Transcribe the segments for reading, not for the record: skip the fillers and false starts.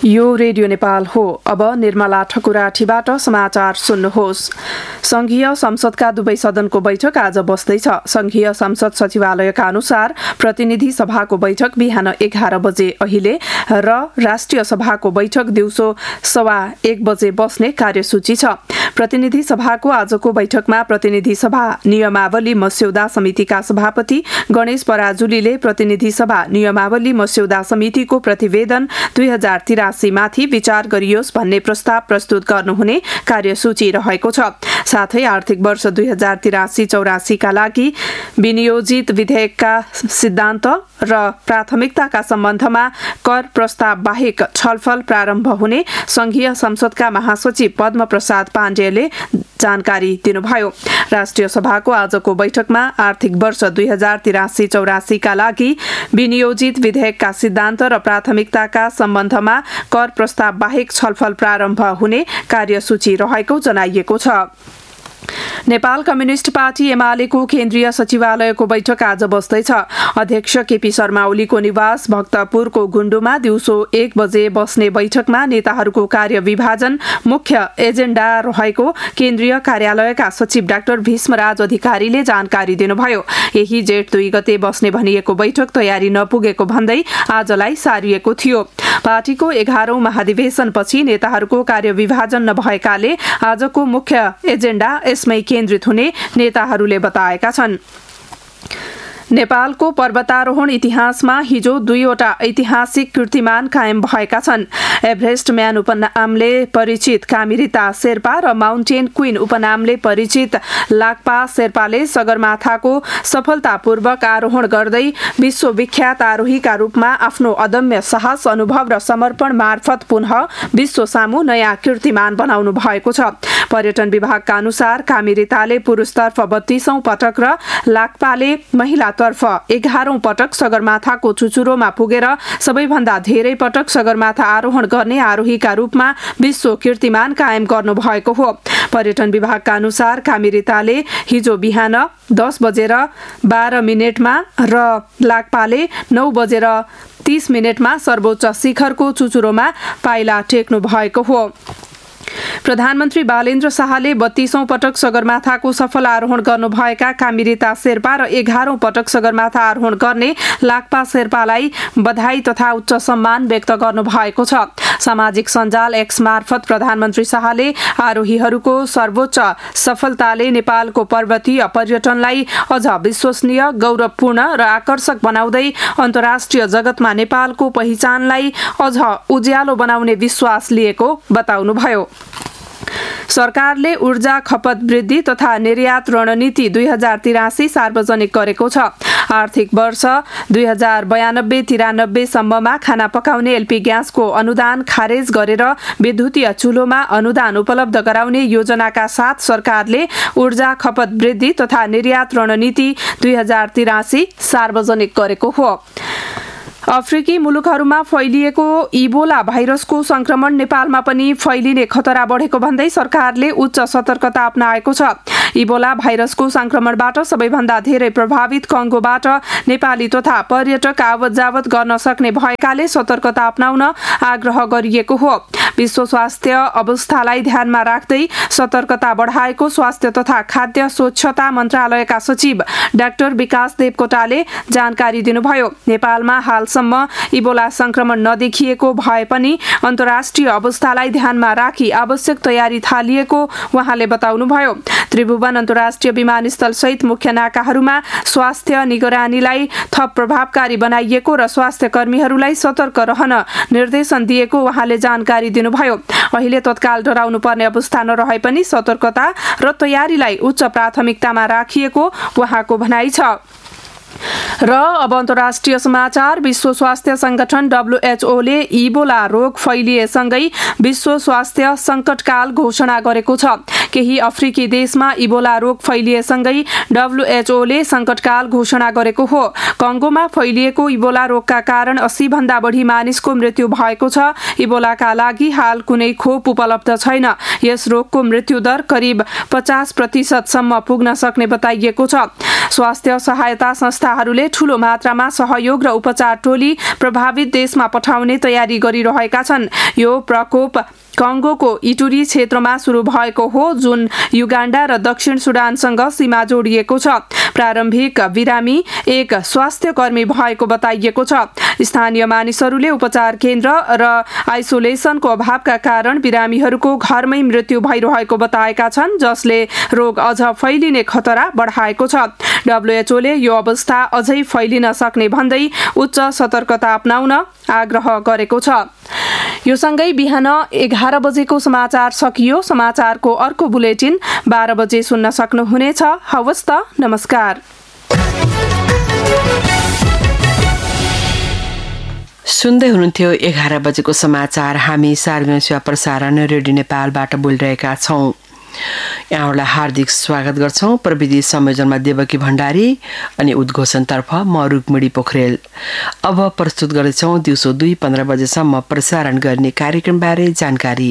यो रेडियो नेपाल हो। अब निर्मला ठकुराठीबाट समाचार सुन्नुहोस्। संघीय संसदका दुवै सदनको बैठक आज बस्दैछ। संघीय संसद सचिवालयका अनुसार प्रतिनिधि सभाको बैठक बिहान 11 बजे अहिले र राष्ट्रिय सभाको बैठक दिउँसो 1:15 बजे बस्ने कार्यसूची छ। प्रतिनिधि सभाको आजको बैठकमा प्रतिनिधि सभा नियमावली मस्यौदा समितिका सभापति गणेश पराजुलीले प्रतिनिधि सभा नियमावली मस्यौदा समितिको प्रतिवेदन 2083 माथि विचार गरियोस् भन्ने प्रस्ताव प्रस्तुत गर्नुहुने कार्यसूची रहेको छ। साथै आर्थिक वर्ष 2083-84 का लागि विनियोजित विधेयकका सिद्धान्त र प्राथमिकताका सम्बन्धमा कर प्रस्ताव बाहेक छलफल प्रारम्भ हुने संघीय संसदका महासचिव पद्म प्रसाद पाण्डेले जानकारी दिनुभयो। राष्ट्रिय सभाको आजको बैठकमा आर्थिक वर्ष 2083-84 का लागि विनियोजित विधेयकका सिद्धान्त र प्राथमिकताका सम्बन्धमा कर प्रस्ताव बाहेक छलफल प्रारम्भ हुने कार्यसूची रहेको जनाइएको छ। नेपाल कम्युनिस्ट पार्टी एमालेको केन्द्रीय सचिवालयको बैठक आज बस्दैछ। अध्यक्ष केपी शर्मा ओलीको निवास भक्तपुरको गुण्डुमा दिउँसो 1 बजे बस्ने बैठकमा नेताहरूको कार्य विभाजन मुख्य एजेण्डा रहेको केन्द्रीय कार्यालयका सचिव डाक्टर भीष्मराज अधिकारीले जानकारी दिनुभयो। यही जेठ 2 गते बस्ने भनिएको बैठक तयारी नपुगेको भन्दै आजलाई सारिएको थियो। पार्टीको 11औं महाधिवेशनपछि नेताहरूको कार्य विभाजन नभएकाले आजको मुख्य एजेण्डा यसमै केन्द्रित हुने नेताहरूले बताएका छन्। नेपालको पर्वतारोहण इतिहासमा हिजो 2वटा ऐतिहासिक कीर्तिमान कायम भएका छन्। एभरेस्ट म्यान उपनामले परिचित कामिरिता शेर्पा र माउन्टेन क्वीन उपनामले परिचित लाक्पा शेर्पाले सगरमाथाको सफलतापूर्वक आरोहण गर्दै विश्वविख्यात आरोहीका रूपमा आफ्नो अदम्य साहस, अनुभव र समर्पण मार्फत पुनः विश्व सामु नयाँ कीर्तिमान बनाउनु भएको छ। पर्यटन विभागका अनुसार कामिरिताले पुरुषतर्फ 32औं पटक र लाक्पाले महिलातर्फ 11औं पटक सगरमाथाको चुचुरोमा पुगेर सबैभन्दा धेरै पटक सगरमाथा आरोहण गर्ने आरोहीका रूपमा विश्व कीर्तिमान कायम गर्नु भएको हो। पर्यटन विभागका अनुसार कामिरिताले हिजो बिहान 10:12 र लाक्पाले 9:30 सर्वोच्च शिखरको चुचुरोमा पाइला टेक्नु भएको हो। प्रधानमन्त्री बालेन्द्र शाहले 32औं पटक सगरमाथाको सफल आरोहण गर्नुभएका कामिरिता शेर्पा र 11औं पटक सगरमाथा आरोहण गर्ने लाक्पा शेर्पालाई बधाई तथा उच्च सम्मान व्यक्त गर्नुभएको छ। सामाजिक सञ्जाल एक्स मार्फत प्रधानमन्त्री शाहले आरोहीहरूको सर्वोच्च सफलताले नेपालको पर्वतीय पर्यटनलाई अझ विश्वसनीय, गौरवपूर्ण र आकर्षक बनाउँदै अन्तर्राष्ट्रिय जगतमा नेपालको पहिचानलाई अझ उज्यालो बनाउने विश्वास लिएको बताउनुभयो। सरकारले ऊर्जा खपत वृद्धि तथा निर्यात रणनीति 2083 सार्वजनिक गरेको छ। आर्थिक वर्ष 2092-93 सम्ममा खाना पकाउने एलपी ग्यासको अनुदान खारेज गरेर विद्युतीय चुलोमा अनुदान उपलब्ध गराउने योजनाका साथ सरकारले ऊर्जा खपत वृद्धि तथा निर्यात रणनीति 2083 सार्वजनिक गरेको हो। अफ्रिकी मुलुकहरूमा फैलिएको इबोला भाइरसको संक्रमण नेपालमा पनि फैलिने खतरा बढेको भन्दै सरकारले उच्च सतर्कता अपनाएको छ। इबोला भाइरसको संक्रमणबाट सबैभन्दा धेरै प्रभावित कङ्गोबाट नेपाली तथा पर्यटक आवत जावत गर्न सक्ने भएकाले सतर्कता अपनाउन आग्रह गरिएको हो। विश्व स्वास्थ्य अवस्थालाई ध्यानमा राख्दै सतर्कता बढाएको स्वास्थ्य तथा खाद्य स्वच्छता मन्त्रालयका सचिव डाक्टर विकास देवकोटाले जानकारी दिनुभयो। नेपालमा हालसम्म इबोला संक्रमण नदेखिएको भए पनि अन्तर्राष्ट्रिय अवस्थालाई ध्यानमा राखी आवश्यक तयारी थालिएको उहाँले बताउनुभयो। त्रिभुवन अन्तर्राष्ट्रिय विमानस्थल सहित मुख्य नाकाहरूमा स्वास्थ्य निगरानीलाई थप प्रभावकारी बनाइएको र स्वास्थ्य कर्मीहरूलाई सतर्क रहन निर्देशन दिएको उहाँले जानकारी दिनुभयो। अहिले तत्काल डराउनु पर्ने अवस्था नरहे पनि सतर्कता र तयारीलाई उच्च प्राथमिकतामा राखिएको उहाँको भनाइ छ। र अब अन्तर्राष्ट्रिय समाचार। विश्व स्वास्थ्य संगठन WHO ले इबोला रोग फैलिएसँगै विश्व स्वास्थ्य संकटकाल घोषणा गरेको छ। केही अफ्रिकी देशमा इबोला रोग फैलिएसँगै WHO ले संकटकाल घोषणा गरेको हो। कङ्गोमा फैलिएको इबोला रोगका कारण 80 भन्दा बढी मानिसको मृत्यु भएको छ। इबोलाका लागि हाल कुनै खोप उपलब्ध छैन। यस रोगको मृत्युदर करिब 50% सम्म पुग्न सक्ने बताइएको छ। स्वास्थ्य सहायता संस्था संस्थाहरूले ठूलो मात्रामा सहयोग र उपचार टोली प्रभावित देशमा पठाउने तयारी गरिरहेका छन्। यो प्रकोप कङ्गोको इटुरी क्षेत्रमा सुरु भएको हो, जुन युगाण्डा र दक्षिण सुडानसँग सीमा जोडिएको छ। प्रारम्भिक बिरामी एक स्वास्थ्य कर्मी भएको बताइएको छ। स्थानीय मानिसहरूले उपचार केन्द्र र आइसोलेसनको अभावका कारण बिरामीहरूको घरमै मृत्यु भइरहेको बताएका छन्, जसले रोग अझ फैलिने खतरा बढाएको छ। डब्ल्युएचओले यो अवस्था अझै फैलिन सक्ने भन्दै उच्च सतर्कता अपनाउन आग्रह गरेको छ। यो सँगै बिहान 11 बजेको समाचार सकियो। समाचारको अर्को बुलेटिन 12 बजे सुन्न सक्नुहुनेछ। हवस् त, नमस्कार। सुन्दै हुनुहुन्थ्यो 11 बजेको समाचार। हामी सार्वजनिक सेवा प्रसारण रेडियो नेपालबाट बोलिरहेका छौं। यहाँहरूलाई हार्दिक स्वागत गर्छौं। प्रविधि संयोजनमा देवकी भण्डारी अनि उद्घोषणतर्फ म रुक्मिणी पोखरेल। अब प्रस्तुत गर्दैछौं दिउँसो 2:15 बजेसम्म प्रसारण गर्ने कार्यक्रमबारे जानकारी।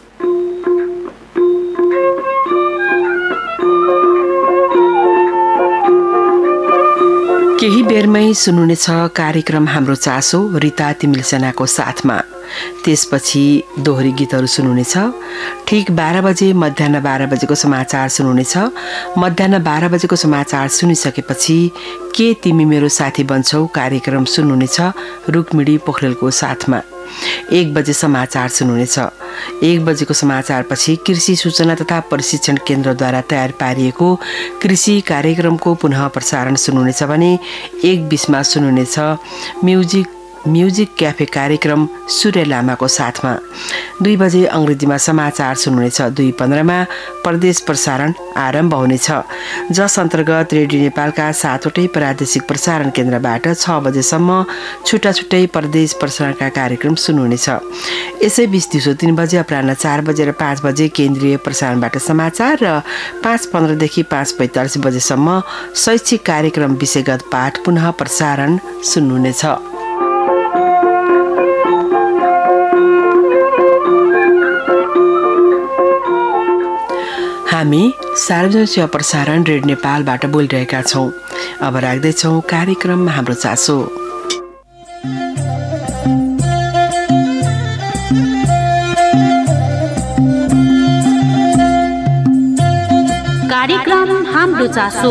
केही बेरमै सुन्नुहुनेछ कार्यक्रम हाम्रो चासो रिता तिमिलसेनाको साथमा। त्यसपछि दोहोरी गीतहरू सुन्नुहुनेछ। ठिक 12 बजे मध्याह 12 बजेको समाचार सुन्नुहुनेछ। मध्याह 12 बजेको समाचार सुनिसकेपछि के तिमी मेरो साथी बन्छौ कार्यक्रम सुन्नुहुनेछ रुक्मिणी पोखरेलको साथमा। 1 बजे समाचार सुन्नुहुनेछ। 1 बजेको समाचारपछि कृषि सूचना तथा प्रशिक्षण केन्द्रद्वारा तयार पारिएको कृषि कार्यक्रमको पुनः प्रसारण सुन्नुहुनेछ भने 1:20मा सुन्नुहुनेछ म्युजिक क्याफे कार्यक्रम सूर्य लामाको साथमा। 2 बजे अंग्रेजीमा समाचार सुन्नुहुनेछ। 2:15मा प्रदेश प्रसारण आरम्भ हुनेछ, जस अन्तर्गत रेडियो नेपालका 7वटै प्रादेशिक प्रसारण केन्द्रबाट 6 बजेसम्म छुट्टा छुट्टै प्रदेश प्रसारणका कार्यक्रम सुन्नुहुनेछ। यसै बीच दिउँसो 3 बजे, अपराह्न 4 बजे र 5 बजे केन्द्रीय प्रसारणबाट समाचार र 5:15 देखि 5:45 बजेसम्म शैक्षिक कार्यक्रम विषयगत पाठ पुनः प्रसारण सुन्नुहुनेछ। हामी सार्वजनिक सेवा प्रसारण रेडियो नेपालबाट बोलिरहेका छौं। अब राख्दैछौं कार्यक्रम हाम्रो चासो। कार्यक्रम हाम्रो चासो।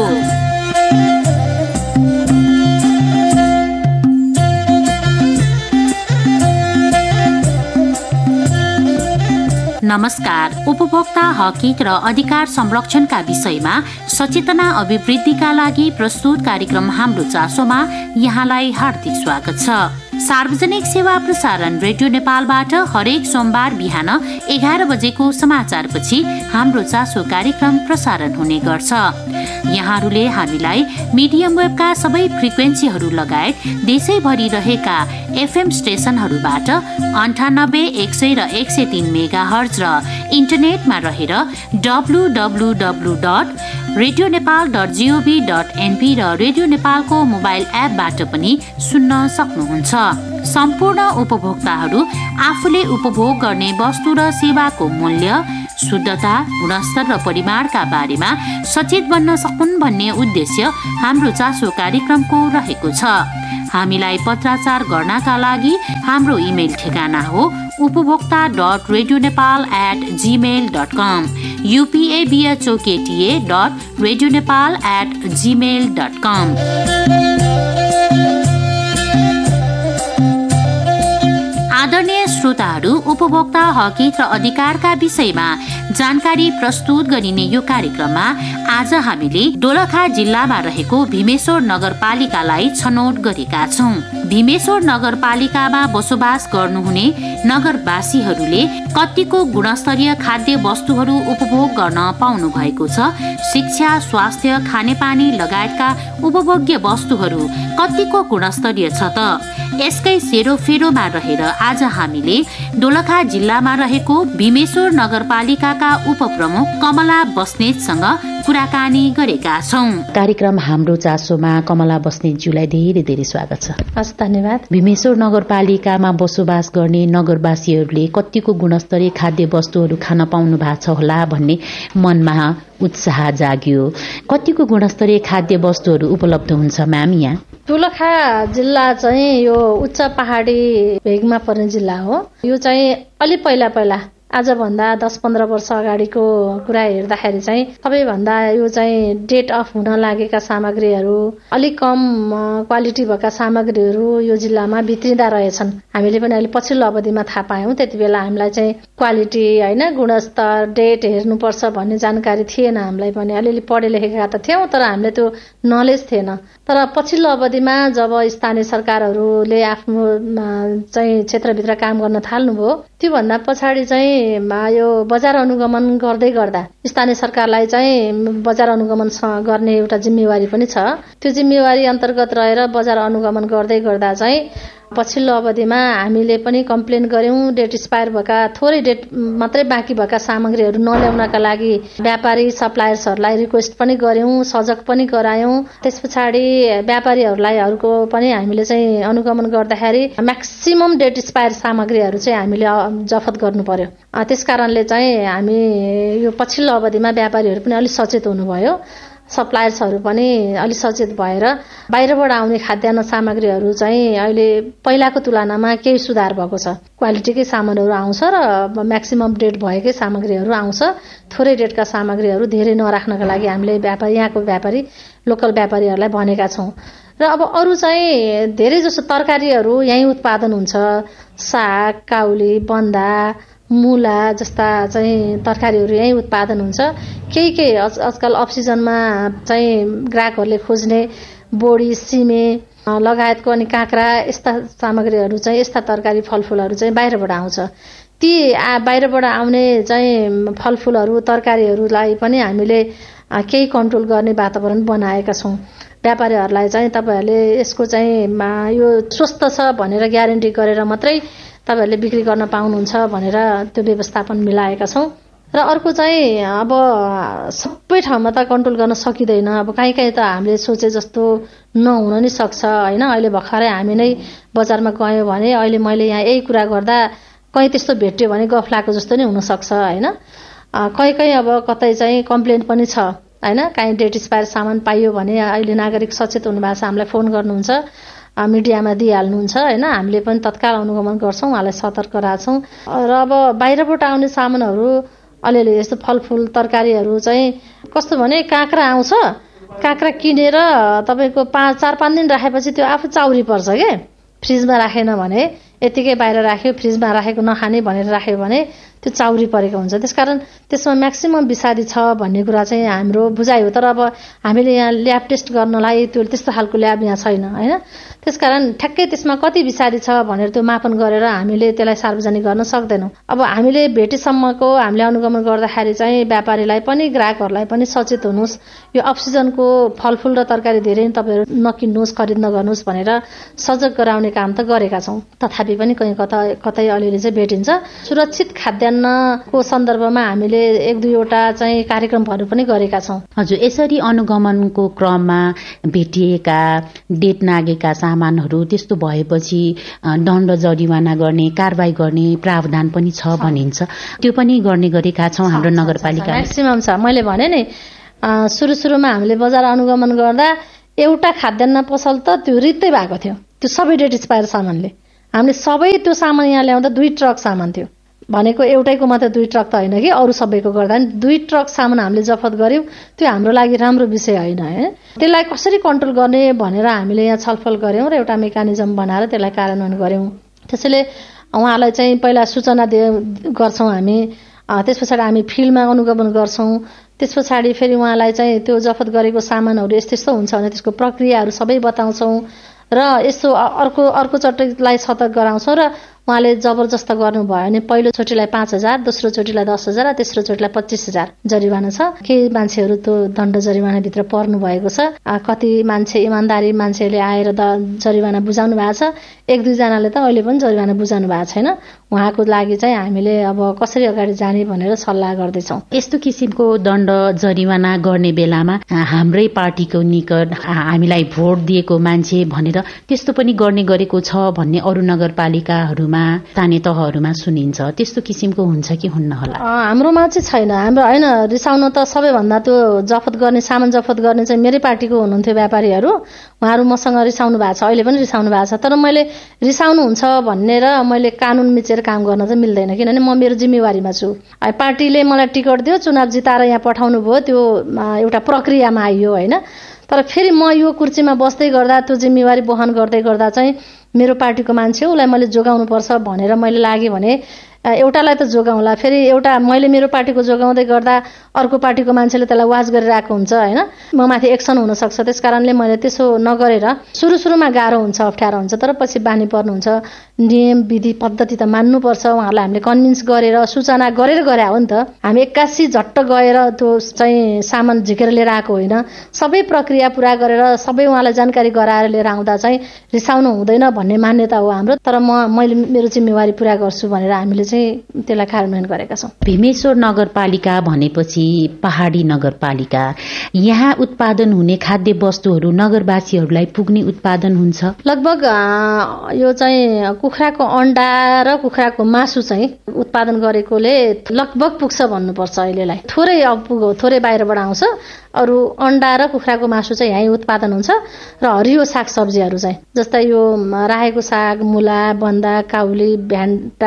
नमस्कार। उपभोक्ता हक र अधिकार संरक्षणका विषयमा सचेतना अभिवृद्धिका लागि प्रस्तुत कार्यक्रम हाम्रो चासोमा यहाँलाई हार्दिक स्वागत छ। सार्वजनिक सेवा प्रसारण रेडियो नेपालबाट हरेक सोमबार बिहान 11 बजेको समाचारपछि हाम्रो चासो कार्यक्रम प्रसारण हुने गर्छ। यहाँहरूले हामीलाई मिडियम वेबका सबै फ्रिक्वेन्सीहरू लगायत देशैभरि रहेका एफएम स्टेशनहरूबाट 98, 100 र 103 मेगाहर्ज र इन्टरनेटमा रहेर www.radionepal.gov.np र रेडियो नेपालको मोबाइल एपबाट पनि सुन्न सक्नुहुन्छ। सम्पूर्ण उपभोक्ताहरू आफूले उपभोग गर्ने वस्तु र सेवाको मूल्य, शुद्धता, गुणस्तर र परिमाणका बारेमा सचेत बन्न सकुन् भन्ने उद्देश्य हाम्रो चासो कार्यक्रमको रहेको छ। हामीलाई पत्राचार गर्नका लागि हाम्रो इमेल ठेगाना हो उपभोक्ता.radionepal@gmail.com, upabhokta.radionepal@gmail.com। आदरणीय श्रोताहरू, उपभोक्ता हक र अधिकारका विषयमा जानकारी प्रस्तुत गरिने यो कार्यक्रममा आज हामीले दोलखा जिल्लामा रहेको भीमेश्वर नगरपालिकालाई छनौट गरेका छौं। भीमेश्वर नगरपालिकामा बसोबास गर्नुहुने नगरवासीहरूले कतिको गुणस्तरीय खाद्य वस्तुहरू उपभोग गर्न पाउनु भएको छ, शिक्षा, स्वास्थ्य, खानेपानी लगायतका उपभोग्य वस्तुहरू कतिको गुणस्तरीय छ त, यसकै सेरोफेरोमा रहेर आज हामीले दोलखा जिल्लामा रहेको भीमेश्वर नगरपालिकाका उपप्रमुख कमला बस्नेतसँग कुराकानी गरेका छौं। कार्यक्रम हाम्रो चासोमा कमला बस्नेतज्यूलाई धेरै धेरै स्वागत छ। हस्, धन्यवाद। भीमेश्वर नगरपालिकामा बसोबास गर्ने नगरवासीहरूले कतिको गुणस्तरीय खाद्य वस्तुहरू खान पाउनु भएको छ होला भन्ने मनमा उत्साह जाग्यो। कतिको गुणस्तरीय खाद्य वस्तुहरू उपलब्ध हुन्छ म्याम यहाँ? दोलखा जिल्ला चाहिँ यो उच्च पहाडी भेगमा पर्ने जिल्ला हो। यो चाहिँ अलि पहिला आजभन्दा 10-15 वर्ष अगाडिको कुरा हेर्दाखेरि चाहिँ सबैभन्दा यो चाहिँ डेट अफ हुन लागेका सामग्रीहरू, अलिक कम क्वालिटी भएका सामग्रीहरू यो जिल्लामा भित्रिँदा रहेछन्। हामीले पनि अहिले पछिल्लो अवधिमा थाहा पायौँ। त्यति बेला हामीलाई चाहिँ क्वालिटी होइन, गुणस्तर, डेट हेर्नुपर्छ भन्ने जानकारी थिएन। हामीलाई पनि अलिअलि पढे लेखेका त थियौँ, तर हामीले त्यो नलेज थिएन। तर पछिल्लो अवधिमा जब स्थानीय सरकारहरूले आफ्नो चाहिँ क्षेत्रभित्र काम गर्न थाल्नुभयो, त्योभन्दा पछाडि चाहिँ यो बजार अनुगमन गर्दै गर्दा स्थानीय सरकारलाई चाहिँ बजार अनुगमन गर्ने एउटा जिम्मेवारी पनि छ। त्यो जिम्मेवारी अन्तर्गत रहेर बजार अनुगमन गर्दै गर्दा चाहिँ पछिल्लो अवधिमा हामीले पनि कम्प्लेन गर्यौं। डेट एक्सपायर भएका, थोरै डेट मात्रै बाँकी भएका सामग्रीहरू नल्याउनका लागि व्यापारी सप्लायर्सहरूलाई रिक्वेस्ट पनि गर्यौं, सजग पनि गरायौं। त्यस पछाडि व्यापारीहरूको पनि हामीले चाहिँ अनुगमन गर्दाखेरि म्याक्सिमम डेट एक्सपायर सामग्रीहरू चाहिँ हामीले जफत गर्नु पर्यो। त्यसकारणले चाहिँ हामी यो पछिल्लो अवधिमा व्यापारीहरू पनि अलिक सचेत हुनुभयो, सप्लायर्सहरू पनि अलि सचेत भएर बाहिरबाट आउने खाद्यान्न सामग्रीहरू चाहिँ अहिले पहिलाको तुलनामा केही सुधार भएको छ। क्वालिटीकै सामानहरू आउँछ र म्याक्सिमम डेट भएकै सामग्रीहरू आउँछ। थोरै डेटका सामग्रीहरू धेरै नराख्नका लागि हामीले यहाँको व्यापारी, लोकल व्यापारीहरूलाई भनेका छौँ। र अब अरू चाहिँ धेरै जसो तरकारीहरू यहीँ उत्पादन हुन्छ। साग, काउली, बन्दा, मुला जस्ता चाहिँ तरकारीहरू यहीँ उत्पादन हुन्छ। केही आजकल अफ सिजनमा चाहिँ ग्राहकहरूले खोज्ने बोडी, सिमे लगायतको अनि काँक्रा यस्ता सामग्रीहरू चाहिँ, यस्ता तरकारी फलफुलहरू चाहिँ बाहिरबाट आउँछ। ती बाहिरबाट आउने चाहिँ फलफुलहरू, तरकारीहरूलाई पनि हामीले केही कन्ट्रोल गर्ने वातावरण बनाएका छौँ। व्यापारीहरूलाई चाहिँ तपाईँहरूले यसको चाहिँ यो स्वस्थ छ भनेर ग्यारेन्टी गरेर मात्रै तपाईँहरूले बिक्री गर्न पाउनुहुन्छ भनेर त्यो व्यवस्थापन मिलाएका छौँ। र अर्को चाहिँ अब सबै ठाउँमा त कन्ट्रोल गर्न सकिँदैन। अब कहीँ त हामीले सोचे जस्तो नहुन नि सक्छ होइन। अहिले भर्खरै हामी नै बजारमा गयौँ भने अहिले मैले यहाँ यही कुरा गर्दा कहीँ त्यस्तो भेट्यो भने गफ लागेको जस्तो नै हुनसक्छ होइन। कहीँ अब कतै चाहिँ कम्प्लेन पनि छ होइन। कहीँ डेट एक्सपायर सामान पाइयो भने अहिले नागरिक सचेत हुनुभएको छ, हामीलाई फोन गर्नुहुन्छ, मिडियामा दिइहाल्नुहुन्छ होइन। हामीले पनि तत्काल अनुगमन गर्छौँ, उहाँलाई सतर्क राख्छौँ। र अब बाहिरबाट आउने सामानहरू अलिअलि यस्तो फलफुल तरकारीहरू चाहिँ कस्तो भने काँक्रा आउँछ, काँक्रा किनेर तपाईँको 4-5 दिन राखेपछि त्यो आफू चाउरी पर्छ के। फ्रिजमा राखेन भने, यतिकै बाहिर राख्यो, फ्रिजमा राखेको नखाने भनेर राख्यो भने त्यो चाउरी परेको हुन्छ। त्यसकारण त्यसमा म्याक्सिमम विषादी छ भन्ने कुरा चाहिँ हाम्रो बुझाइ हो। तर अब हामीले यहाँ ल्याब टेस्ट गर्नलाई त्यो त्यस्तो खालको ल्याब यहाँ छैन होइन। त्यसकारण ठ्याक्कै त्यसमा कति विषादी छ भनेर त्यो मापन गरेर हामीले त्यसलाई सार्वजनिक गर्न सक्दैनौँ। अब हामीले भेटेसम्मको हामीले अनुगमन गर्दाखेरि चाहिँ व्यापारीलाई पनि ग्राहकहरूलाई पनि सचेत हुनुहोस्, यो अक्सिजनको फलफुल र तरकारी धेरै तपाईँहरू नकिन्नुहोस्, खरिद नगर्नुहोस् भनेर सजग गराउने काम त गरेका छौँ। तथापि पनि कतै अलिअलि चाहिँ भेटिन्छ। सुरक्षित खाद्यान्नको सन्दर्भमा हामीले 1-2वटा चाहिँ कार्यक्रमहरू पनि गरेका छौँ। हजुर, यसरी अनुगमनको क्रममा भेटिएका डेट नागेका सामानहरू त्यस्तो भएपछि दण्ड जरिवाना गर्ने, कारबाही गर्ने प्रावधान पनि छ भनिन्छ। त्यो पनि गर्ने गरेका छौँ हाम्रो नगरपालिका। म्याक्सिमम छ। मैले भने नि सुरुमा हामीले बजार अनुगमन गर्दा एउटा खाद्यान्न पसल त त्यो रित्तै भएको थियो। त्यो सबै डेट एक्सपायर सामानले हामीले सबै त्यो सामान यहाँ ल्याउँदा 2 ट्रक सामान थियो भनेको। एउटैको मात्र 2 ट्रक त होइन कि, अरू सबैको गर्दा नि 2 ट्रक सामान हामीले जफत गर्यौँ। त्यो हाम्रो लागि राम्रो विषय होइन है। त्यसलाई कसरी कन्ट्रोल गर्ने भनेर हामीले यहाँ छलफल गर्यौँ र एउटा मेकानिजम बनाएर त्यसलाई कार्यान्वयन गर्यौँ। त्यसैले उहाँलाई चाहिँ पहिला सूचना गर्छौँ हामी, त्यस पछाडि हामी फिल्डमा अनुगमन गर्छौँ। त्यस पछाडि फेरि उहाँलाई चाहिँ त्यो जफत गरेको सामानहरू यस्तो हुन्छ भने त्यसको प्रक्रियाहरू सबै बताउँछौँ र यसो अर्को चोटिलाई सतर्क गराउँछौँ र उहाँले जबरजस्त गर्नुभयो भने पहिलो चोटिलाई 5,000, दोस्रो चोटिलाई 10,000, तेस्रो चोटिलाई 25,000 जरिवाना छ। केही मान्छेहरू त्यो दण्ड जरिवानाभित्र पर्नु भएको छ। कति मान्छे इमान्दारी मान्छेले आएर जरिवाना बुझाउनु भएको छ। 1-2 जनाले त अहिले पनि जरिवाना बुझाउनु भएको छैन। उहाँको लागि चाहिँ हामीले अब कसरी अगाडि जाने भनेर सल्लाह गर्दैछौँ। यस्तो किसिमको दण्ड जरिवाना गर्ने बेलामा हाम्रै पार्टीको निकट हामीलाई भोट दिएको मान्छे भनेर त्यस्तो पनि गर्ने गरेको छ भन्ने अरू नगरपालिकाहरूमा स्थानीय तहहरूमा सुनिन्छ। त्यस्तो किसिमको हुन्छ कि हुन्न होला? हाम्रोमा चाहिँ छैन। हाम्रो होइन, रिसाउन त सबैभन्दा त्यो जफत गर्ने सामान जफत गर्ने चाहिँ मेरै पार्टीको हुनुहुन्थ्यो व्यापारीहरू। उहाँहरू मसँग रिसाउनु भएको छ, अहिले पनि रिसाउनु भएको छ। तर मैले रिसाउनुहुन्छ भनेर मैले कानुन मिचेर काम गर्न चाहिँ मिल्दैन, किनभने म मेरो जिम्मेवारीमा छु। पार्टीले मलाई टिकट दियो, चुनाव जिताएर यहाँ पठाउनु भयो, त्यो एउटा प्रक्रियामा आइयो होइन। तर फेरि म यो कुर्सीमा बस्दै गर्दा त्यो जिम्मेवारी वहन गर्दै गर्दा चाहिँ मेरो पार्टीको मान्छे उसलाई मैले जोगाउनुपर्छ भनेर मैले लागेँ भने एउटालाई त जोगाउँला, फेरि एउटा मैले मेरो पार्टीको जोगाउँदै गर्दा अर्को पार्टीको मान्छेले त्यसलाई वाच गरिरहेको हुन्छ होइन। म माथि एक्सन हुनसक्छ। त्यस कारणले मैले त्यसो नगरेर सुरुमा गाह्रो हुन्छ, अप्ठ्यारो हुन्छ, तर पछि बानी पर्नुहुन्छ। नियम विधि पद्धति त मान्नुपर्छ। उहाँहरूलाई हामीले कन्भिन्स गरेर सूचना गरेर गरे हो नि त। हामी 81 झट्ट गएर त्यो चाहिँ सामान झिकेर लिएर आएको होइन। सबै प्रक्रिया पुरा गरेर सबै उहाँलाई जानकारी गराएर लिएर आउँदा चाहिँ रिसाउनु हुँदैन भन्ने मान्यता हो हाम्रो। तर मैले मेरो जिम्मेवारी पुरा गर्छु भनेर हामीले चाहिँ त्यसलाई कार्यान्वयन गरेका छौँ। भीमेश्वर नगरपालिका भनेपछि पहाडी नगरपालिका, यहाँ उत्पादन हुने खाद्य वस्तुहरू नगरवासीहरूलाई पुग्ने उत्पादन हुन्छ? लगभग यो चाहिँ कुखुराको अण्डा र कुखुराको मासु चाहिँ उत्पादन गरेकोले लगभग पुग्छ भन्नुपर्छ। अहिलेलाई थोरै पुग्यो, थोरै बाहिरबाट आउँछ। अरू अण्डा र कुखुराको मासु चाहिँ यहीँ उत्पादन हुन्छ। र हरियो सागसब्जीहरू चाहिँ जस्तै यो राखेको साग, मुला, बन्दा, काउली, भ्यान्टा,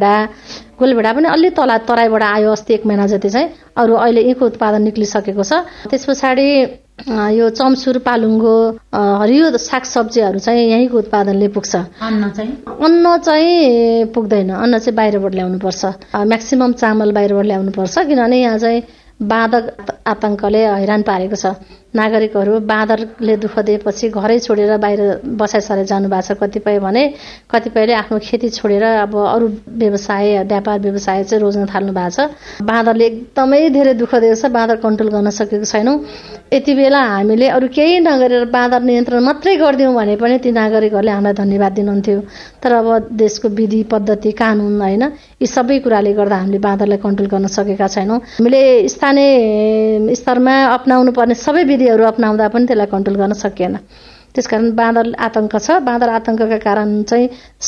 गोलभेडा पनि अलि तराईबाट आयो अस्ति 1 महिना जति चाहिँ। अरू अहिले यहीँको उत्पादन निक्लिसकेको छ। त्यस पछाडि यो चम्सुर, पालुङ्गो, हरियो सागसब्जीहरू चाहिँ यहीँको उत्पादनले पुग्छ। अन्न चाहिँ पुग्दैन। अन्न चाहिँ बाहिरबाट ल्याउनुपर्छ। म्याक्सिमम चामल बाहिरबाट ल्याउनुपर्छ, किनभने यहाँ चाहिँ बाँदर आतंकले हैरान पारेको छ। नागरिकहरू बाँदरले दुःख दिएपछि घरै छोडेर बाहिर बसाइसरे जानु भएको छ कतिपय भने, कतिपयले आफ्नो खेती छोडेर अब अरू व्यापार व्यवसाय चाहिँ रोज्न थाल्नु भएको छ। बाँदरले एकदमै धेरै दुःख दिएको छ। बाँदर कन्ट्रोल गर्न सकेको छैनौँ। यति बेला हामीले अरू केही नगरेर बाँदर नियन्त्रण मात्रै गरिदिउँ भने पनि ती नागरिकहरूले हामीलाई धन्यवाद दिनुहुन्थ्यो। तर अब देशको विधि पद्धति कानुन होइन, यी सबै कुराले गर्दा हामीले बाँदरलाई कन्ट्रोल गर्न सकेका छैनौँ। हामीले स्थानीय स्तरमा अपनाउनु पर्ने सबै विधिहरू अपनाउँदा पनि त्यसलाई कन्ट्रोल गर्न सकिएन। त्यसकारण बाँदर आतंक छ। बाँदर आतंकका कारण चाहिँ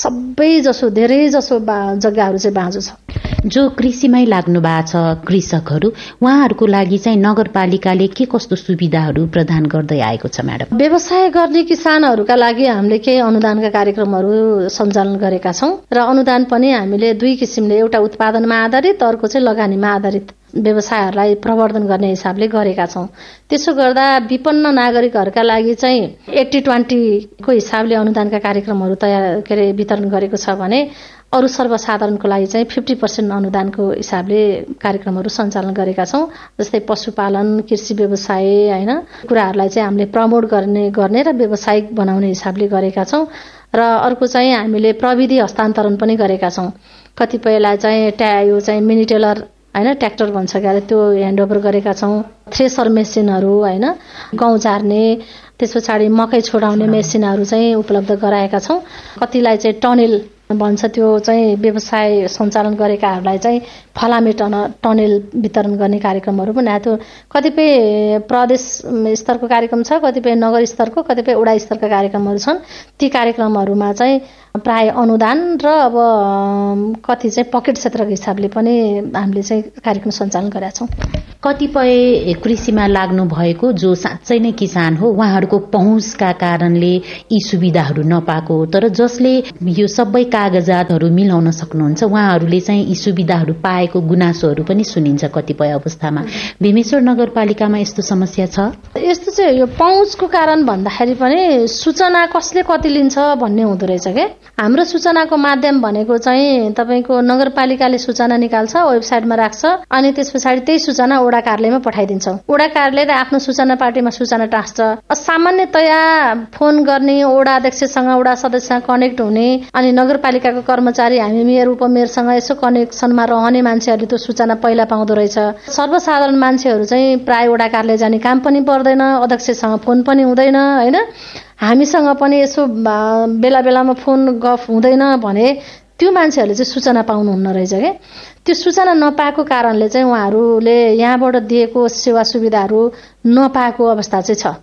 धेरै जसो जग्गाहरू चाहिँ बाँझो छ। जो कृषिमै लाग्नु भएको छ कृषकहरू, उहाँहरूको लागि चाहिँ नगरपालिकाले के कस्तो सुविधाहरू प्रदान गर्दै आएको छ म्याडम? व्यवसाय गर्ने किसानहरूका लागि हामीले केही अनुदानका कार्यक्रमहरू सञ्चालन गरेका छौँ। र अनुदान पनि हामीले 2 किसिमले, एउटा उत्पादनमा आधारित, अर्को चाहिँ लगानीमा आधारित व्यवसायहरूलाई प्रवर्धन गर्ने हिसाबले गरेका छौँ। त्यसो गर्दा विपन्न नागरिकहरूका लागि चाहिँ 80-20 को हिसाबले अनुदानका कार्यक्रमहरू वितरण गरेको छ भने अरू सर्वसाधारणको लागि चाहिँ 50% अनुदानको हिसाबले कार्यक्रमहरू सञ्चालन गरेका छौँ। जस्तै पशुपालन, कृषि व्यवसाय होइन, कुराहरूलाई चाहिँ हामीले प्रमोट गर्ने र व्यावसायिक बनाउने हिसाबले गरेका छौँ। र अर्को चाहिँ हामीले प्रविधि हस्तान्तरण पनि गरेका छौँ। कतिपयलाई चाहिँ यो चाहिँ मिनी टेलर होइन, ट्र्याक्टर भन्छ क्या, त्यो ह्यान्डओभर गरेका छौँ। थ्रेसर मेसिनहरू होइन, गहुँ झार्ने, त्यस पछाडि मकै छोडाउने मेसिनहरू चाहिँ उपलब्ध गराएका छौँ। कतिलाई चाहिँ टनेल भन्छ, त्यो चाहिँ व्यवसाय सञ्चालन गरेकाहरूलाई चाहिँ फलामे टनेल वितरण गर्ने कार्यक्रमहरू पनि आयो। कतिपय प्रदेश स्तरको कार्यक्रम छ, कतिपय नगर स्तरको, कतिपय वडा स्तरका कार्यक्रमहरू छन्। ती कार्यक्रमहरूमा चाहिँ प्राय अनुदान र अब कति चाहिँ पकेट क्षेत्रको हिसाबले पनि हामीले चाहिँ कार्यक्रम सञ्चालन गरेका छौँ। कतिपय कृषिमा लाग्नु भएको जो साँच्चै नै किसान हो, उहाँहरूको पहुँचका कारणले यी सुविधाहरू नपाएको, तर जसले यो सबै कागजातहरू मिलाउन सक्नुहुन्छ उहाँहरूले चाहिँ यी सुविधाहरू पाएको गुनासोहरू पनि सुनिन्छ कतिपय अवस्थामा। भीमेश्वर नगरपालिकामा यस्तो समस्या छ? यस्तो चाहिँ यो पहुँचको कारण भन्दाखेरि पनि सूचना कसले कति लिन्छ भन्ने हुँदो रहेछ के। हाम्रो सूचनाको माध्यम भनेको चाहिँ तपाईँको नगरपालिकाले सूचना निकाल्छ, वेबसाइटमा राख्छ, अनि त्यस पछाडि त्यही सूचना वडा कार्यालयमा पठाइदिन्छ। वडा कार्यालयले आफ्नो सूचना पार्टीमा सूचना टाँस्छ। सामान्यतया फोन गर्ने, वडा अध्यक्षसँग, वडा सदस्यसँग कनेक्ट हुने, अनि नगरपालिका नगरपालिकाको कर्मचारी हामी मेयर उपमेयरसँग यसो कनेक्सनमा रहने मान्छेहरूले त्यो सूचना पहिला पाउँदो रहेछ। सर्वसाधारण मान्छेहरू चाहिँ प्राय वडा कार्यालय जाने काम पनि पर्दैन, अध्यक्षसँग फोन पनि हुँदैन होइन, हामीसँग पनि यसो बेला बेलामा फोन गफ हुँदैन भने त्यो मान्छेहरूले चाहिँ सूचना पाउनुहुन्न रहेछ क्या। त्यो सूचना नपाएको कारणले चाहिँ उहाँहरूले यहाँबाट दिएको सेवा सुविधाहरू नपाएको अवस्था चाहिँ छ।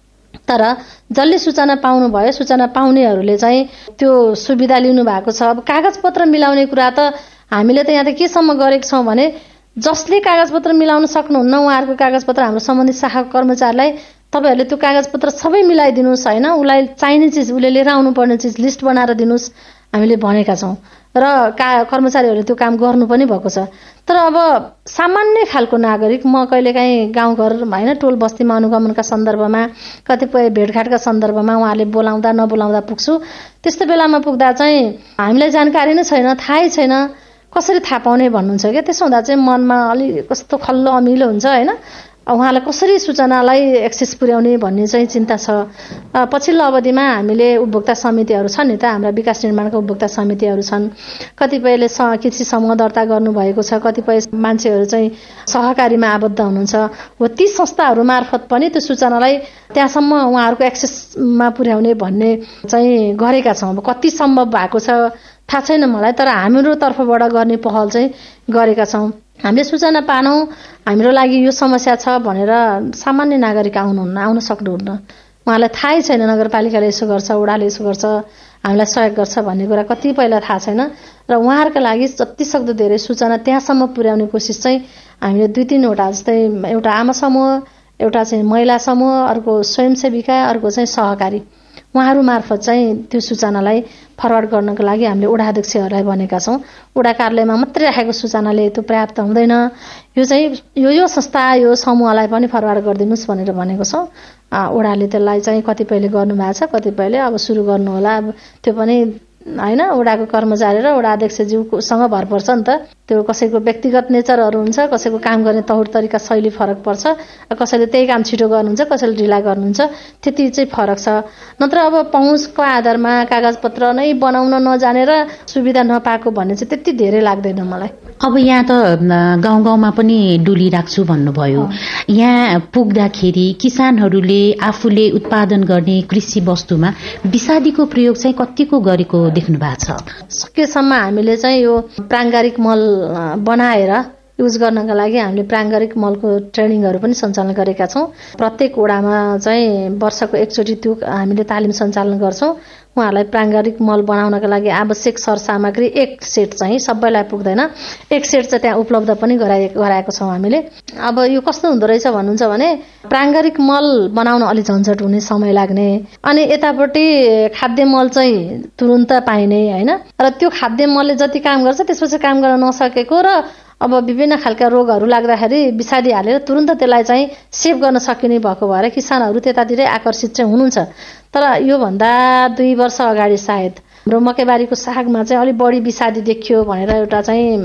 तर जसले सूचना पाउनुभयो, सूचना पाउनेहरूले चाहिँ त्यो सुविधा लिनु भएको छ। अब कागजपत्र मिलाउने कुरा त हामीले त यहाँ त केसम्म गरेको छौँ भने जसले कागजपत्र मिलाउन सक्नुहुन्न उहाँहरूको कागजपत्र हाम्रो सम्बन्धित शाखाको कर्मचारीलाई तपाईँहरूले त्यो कागजपत्र सबै मिलाइदिनुहोस् होइन, उसलाई चाहिने चिज उसले लिएर आउनुपर्ने चिज लिस्ट बनाएर दिनुहोस् हामीले भनेका छौँ र कर्मचारीहरूले त्यो काम गर्नु पनि भएको छ। तर अब सामान्य खालको नागरिक, म कहिलेकाहीँ गाउँघर होइन टोल बस्तीमा अनुगमनका सन्दर्भमा कतिपय भेटघाटका सन्दर्भमा उहाँहरूले बोलाउँदा नबोलाउँदा पुग्छु। त्यस्तो बेलामा पुग्दा चाहिँ हामीलाई जानकारी नै छैन, थाहै छैन, कसरी थाहा पाउने भन्नुहुन्छ क्या। त्यसो हुँदा चाहिँ मनमा अलि कस्तो खल्लो अमिलो हुन्छ होइन, उहाँलाई कसरी सूचनालाई एक्सेस पुर्याउने भन्ने चाहिँ चिन्ता छ। पछिल्लो अवधिमा हामीले उपभोक्ता समितिहरू छन् नि त, हाम्रा विकास निर्माणका उपभोक्ता समितिहरू छन्, कतिपयले कृषि समूह दर्ता गर्नुभएको छ, कतिपय मान्छेहरू चाहिँ सहकारीमा आबद्ध हुनुहुन्छ। हो ती संस्थाहरू मार्फत पनि त्यो सूचनालाई त्यहाँसम्म उहाँहरूको एक्सेसमा पुर्याउने भन्ने चाहिँ गरेका छौँ। अब कति सम्भव भएको छ थाहा छैन मलाई, तर हाम्रो तर्फबाट गर्ने पहल चाहिँ गरेका छौँ। हामीले सूचना पानौँ, हाम्रो लागि यो समस्या छ भनेर सामान्य नागरिक आउन सक्नुहुन्न, उहाँलाई थाहै छैन नगरपालिकाले यसो गर्छ, वडाले यसो गर्छ, हामीलाई सहयोग गर्छ भन्ने कुरा कतिपयलाई थाहा छैन। र उहाँहरूका लागि जतिसक्दो धेरै सूचना त्यहाँसम्म पुर्याउने कोसिस चाहिँ हामीले 2-3वटा, जस्तै एउटा आमा समूह, एउटा चाहिँ महिला समूह, अर्को स्वयंसेविका, अर्को चाहिँ सहकारी, उहाँहरू मार्फत चाहिँ त्यो सूचनालाई फरवार्ड गर्नको लागि हामीले वडा अध्यक्षहरूलाई भनेका छौँ। वडा कार्यालयमा मात्रै राखेको सूचनाले त्यो पर्याप्त हुँदैन, यो चाहिँ यो संस्था यो समूहलाई पनि फरवार्ड गरिदिनुहोस् भनेर भनेको छौँ। वडाले त्यसलाई चाहिँ कतिपयले गर्नुभएको छ, कतिपयले अब सुरु गर्नु होला। अब त्यो पनि होइन वडाको कर्मचारी र वडा अध्यक्षज्यूसँग भर पर्छ नि त। त्यो कसैको व्यक्तिगत नेचरहरू हुन्छ, कसैको काम गर्ने तौर तरिका शैली फरक पर्छ, कसैले त्यही काम छिटो गर्नुहुन्छ, कसैले ढिला गर्नुहुन्छ, त्यति चाहिँ फरक छ। नत्र अब पहुँचको आधारमा कागजपत्र नै बनाउन नजानेर सुविधा नपाएको भन्ने चाहिँ त्यति धेरै लाग्दैन मलाई। अब यहाँ त गाउँ गाउँमा पनि डुली राख्छु भन्नुभयो, यहाँ पुग्दाखेरि किसानहरूले आफूले उत्पादन गर्ने कृषि वस्तुमा विषादीको प्रयोग चाहिँ कतिको गरेको देख्नु भएको छ? सकेसम्म हामीले चाहिँ यो प्राङ्गारिक मल बनाएर युज गर्नका लागि हामीले प्राङ्गारिक मलको ट्रेनिङहरू पनि सञ्चालन गरेका छौँ। प्रत्येक वडामा चाहिँ वर्षको एकचोटि त्यो हामीले तालिम सञ्चालन गर्छौँ। उहाँहरूलाई प्राङ्गारिक मल बनाउनका लागि आवश्यक सरसामग्री एक सेट चाहिँ सबैलाई पुग्दैन, एक सेट चाहिँ त्यहाँ उपलब्ध पनि गराएको छौँ हामीले। अब यो कस्तो हुँदो रहेछ भन्नुहुन्छ भने प्राङ्गारिक मल बनाउन अलि झन्झट हुने, समय लाग्ने, अनि यतापट्टि खाद्य मल चाहिँ तुरुन्त पाइने होइन, र त्यो खाद्य मलले जति काम गर्छ त्यसपछि काम गर्न नसकेको र अब विभिन्न खालका रोगहरू लाग्दाखेरि विषादी हालेर तुरुन्त त्यसलाई चाहिँ सेभ गर्न सकिने भएको भएर किसानहरू त्यतातिरै आकर्षित चाहिँ हुनुहुन्छ। तर योभन्दा 2 वर्ष अगाडि सायद हाम्रो मकैबारीको सागमा चाहिँ अलिक बढी विषादी देखियो भनेर एउटा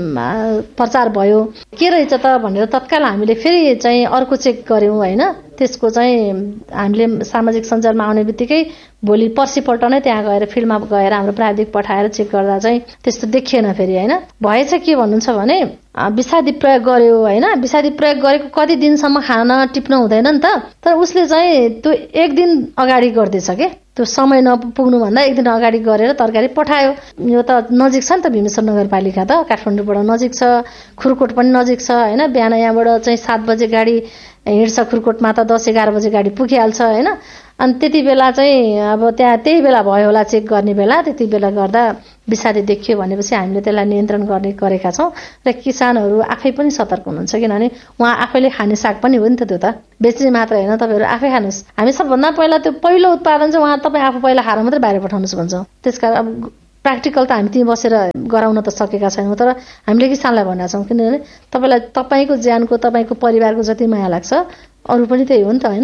चाहिँ प्रचार भयो। के रहेछ त भनेर तत्काल हामीले फेरि चाहिँ अर्को चेक गऱ्यौँ होइन। त्यसको चाहिँ हामीले सामाजिक सञ्जालमा आउने बित्तिकै भोलि पर्सिपल्ट नै त्यहाँ गएर फिल्डमा गएर हाम्रो प्राविधिक पठाएर चेक गर्दा चाहिँ त्यस्तो देखिएन फेरि होइन। भएछ के भन्नुहुन्छ भने विषादी प्रयोग गर्यो होइन, विषादी प्रयोग गरेको कति दिनसम्म खान टिप्न हुँदैन नि त, तर उसले चाहिँ त्यो 1 दिन अगाडि गर्दैछ के, त्यो समय नपुग्नुभन्दा 1 दिन अगाडि गरेर तरकारी पठायो। यो त नजिक छ नि त, भीमेश्वर नगरपालिका त काठमाडौँबाट नजिक छ, खुरकोट पनि नजिक छ होइन। बिहान यहाँबाट चाहिँ 7 बजे गाडी हिँड्छ, खुरकोटमा त 10-11 बजे गाडी पुगिहाल्छ होइन। अनि त्यति बेला चाहिँ अब त्यहाँ त्यही बेला भयो होला चेक गर्ने बेला, त्यति बेला गर्दा विषादी देखियो भनेपछि हामीले त्यसलाई नियन्त्रण गरेका छौँ। र किसानहरू आफै पनि सतर्क हुनुहुन्छ, किनभने उहाँ आफैले खाने साग पनि हो नि त, त्यो त बेच्ने मात्र होइन, तपाईँहरू आफै खानुहोस्। हामी सबभन्दा पहिला त्यो पहिलो उत्पादन चाहिँ उहाँ तपाईँ आफू पहिला खाएर मात्रै बाहिर पठाउनुहोस् भन्छौँ। त्यसकारण अब प्र्याक्टिकल त हामी त्यहीँ बसेर गराउन त सकेका छैनौँ, तर हामीले किसानलाई भनेका छौँ किनभने तपाईँलाई तपाईँको ज्यानको, तपाईँको परिवारको जति माया लाग्छ अरू पनि त्यही हो नि त होइन।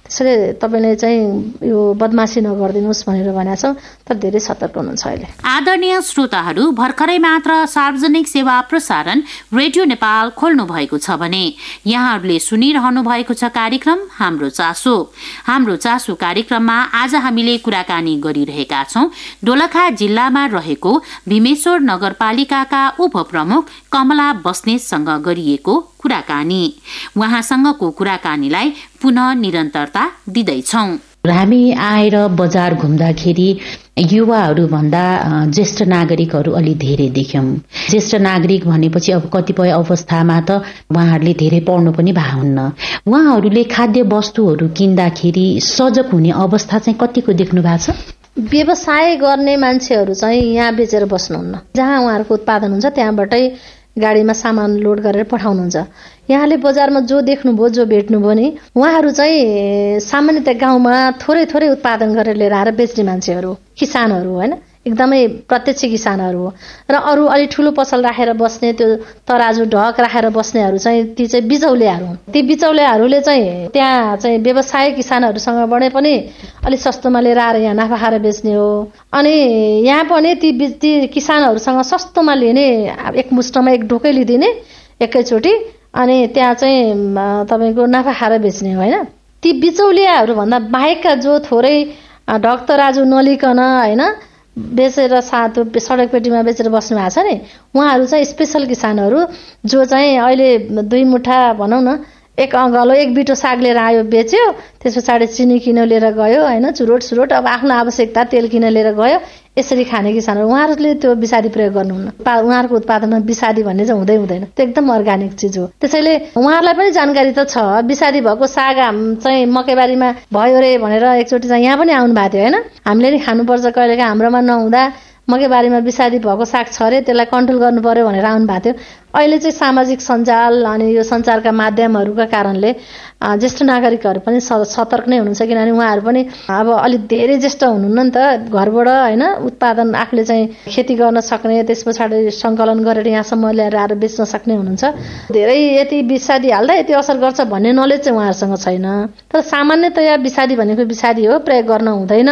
त्यसैले तपाईँले चाहिँ यो बदमासी नगरिदिनुहोस् भनेर भनेका छौँ, तर धेरै सतर्क हुनुहुन्छ अहिले। आदरणीय श्रोताहरू, भर्खरै मात्र सार्वजनिक सेवा प्रसारण रेडियो नेपाल खोल्नु भएको छ भने यहाँहरूले सुनिरहनु भएको छ कार्यक्रम हाम्रो चासो। हाम्रो चासो कार्यक्रममा आज हामीले कुराकानी गरिरहेका छौँ दोलखा जिल्लामा रहेको भीमेश्वर नगरपालिकाका उपप्रमुख कमला बस्नेतसँग गरिएको कुराकानी। उहाँसँगको कुराकानीलाई पुनः निरन्तरता दिँदैछौँ। हामी आएर बजार घुम्दाखेरि युवाहरूभन्दा ज्येष्ठ नागरिकहरू अलि धेरै देख्यौँ। ज्येष्ठ नागरिक भनेपछि अब कतिपय अवस्थामा त उहाँहरूले धेरै पढ्नु पनि भएको हुन्न। उहाँहरूले खाद्य वस्तुहरू किन्दाखेरि सजग हुने अवस्था चाहिँ कतिको देख्नु भएको छ? व्यवसाय गर्ने मान्छेहरू चाहिँ यहाँ बेचेर बस्नुहुन्न, जहाँ उहाँहरूको उत्पादन हुन्छ त्यहाँबाटै गाडीमा सामान लोड गरेर पठाउनुहुन्छ। यहाँले बजारमा जो देख्नुभयो, जो भेट्नुभयो नि, उहाँहरू चाहिँ सामान्यतः गाउँमा थोरै थोरै उत्पादन गरेर लिएर आएर बेच्ने मान्छेहरू, किसानहरू होइन, एकदमै प्रत्यक्ष किसानहरू हो। र अरू अलि ठुलो पसल राखेर बस्ने, त्यो तराजु ढक राखेर बस्नेहरू चाहिँ ती चाहिँ बिचौलियाहरू हुन्। ती बिचौलियाहरूले चाहिँ त्यहाँ चाहिँ व्यवसाय किसानहरूसँगबाट पनि अलिक सस्तोमा लिएर आएर यहाँ नाफा खाएर बेच्ने हो। अनि यहाँ पनि ती किसानहरूसँग सस्तोमा लिने, एकमुष्टमा एक ढोकै लिदिने एकैचोटि, अनि त्यहाँ चाहिँ तपाईँको नाफा खाएर बेच्ने हो होइन। ती बिचौलियाहरूभन्दा बाहेकका जो थोरै ढक तराजु नलिकन होइन बेचेर सडक पेटीमा बेचेर बस्नु भएको छ नि, उहाँहरू चाहिँ स्पेसल किसानहरू, जो चाहिँ अहिले 2 मुठा भनौँ न, एक अङ्गलो एक बिटो साग लिएर आयो बेच्यो, त्यस पछाडि चिनी किन लिएर गयो होइन, चुरोट अब आफ्नो आवश्यकता तेल किन लिएर गयो, यसरी खाने किसानहरू। उहाँहरूले त्यो विषादी प्रयोग गर्नुहुन्न। उहाँहरूको उत्पादनमा विषादी भन्ने चाहिँ हुँदैन, त्यो एकदम अर्ग्यानिक चिज हो। त्यसैले उहाँहरूलाई पनि जानकारी त छ, विषादी भएको साग चाहिँ मकैबारीमा भयो रे भनेर एकचोटि चाहिँ यहाँ पनि आउनु भएको थियो होइन। हामीले नि खानुपर्छ, कहिलेकाहीँ हाम्रोमा नहुँदा मकैबारीमा विषादी भएको साग छ अरे, त्यसलाई कन्ट्रोल गर्नु पर्यो भनेर आउनु भएको थियो। अहिले चाहिँ सामाजिक सञ्जाल अनि यो सञ्चारका माध्यमहरूका कारणले ज्येष्ठ नागरिकहरू पनि सतर्क नै हुनुहुन्छ, किनभने उहाँहरू पनि अब अलिक धेरै ज्येष्ठ हुनुहुन्न नि त, घरबाट होइन उत्पादन आफूले चाहिँ खेती गर्न सक्ने, त्यस पछाडि सङ्कलन गरेर यहाँसम्म ल्याएर आएर बेच्न सक्ने हुनुहुन्छ। धेरै यति विषादी हाल्दा यति असर गर्छ भन्ने नलेज चाहिँ उहाँहरूसँग छैन। तर सामान्यतया विषादी भनेको विषादी हो, प्रयोग गर्न हुँदैन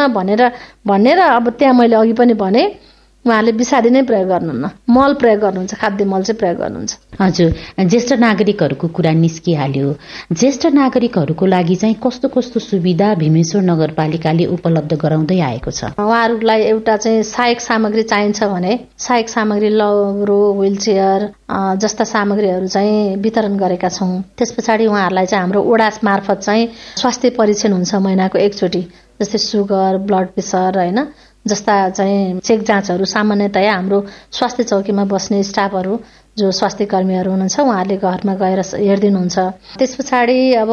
भनेर अब त्यहाँ मैले अघि पनि भने उहाँले विषादी नै प्रयोग गर्नुहुन्न, मल प्रयोग गर्नुहुन्छ, खाद्य मल चाहिँ प्रयोग गर्नुहुन्छ। हजुर, ज्येष्ठ नागरिकहरूको कुरा निस्किहाल्यो। ज्येष्ठ नागरिकहरूको लागि चाहिँ कस्तो कस्तो सुविधा भीमेश्वर नगरपालिकाले उपलब्ध गराउँदै आएको छ? उहाँहरूलाई एउटा चाहिँ सहायक सामग्री चाहिन्छ भने सहायक सामग्री लौरो, व्हील चेयर जस्ता सामग्रीहरू चाहिँ वितरण गरेका छौँ। त्यस पछाडि उहाँहरूलाई चाहिँ हाम्रो वडा मार्फत चाहिँ स्वास्थ्य परीक्षण हुन्छ महिनाको एकचोटि, जस्तै सुगर, ब्लड प्रेसर होइन, जस्ता चाहिँ चेक जाँचहरू सामान्यतया हाम्रो स्वास्थ्य चौकीमा बस्ने स्टाफहरू जो स्वास्थ्य कर्मीहरू हुनुहुन्छ उहाँहरूले घरमा गएर हेरिदिनुहुन्छ। त्यस पछाडि अब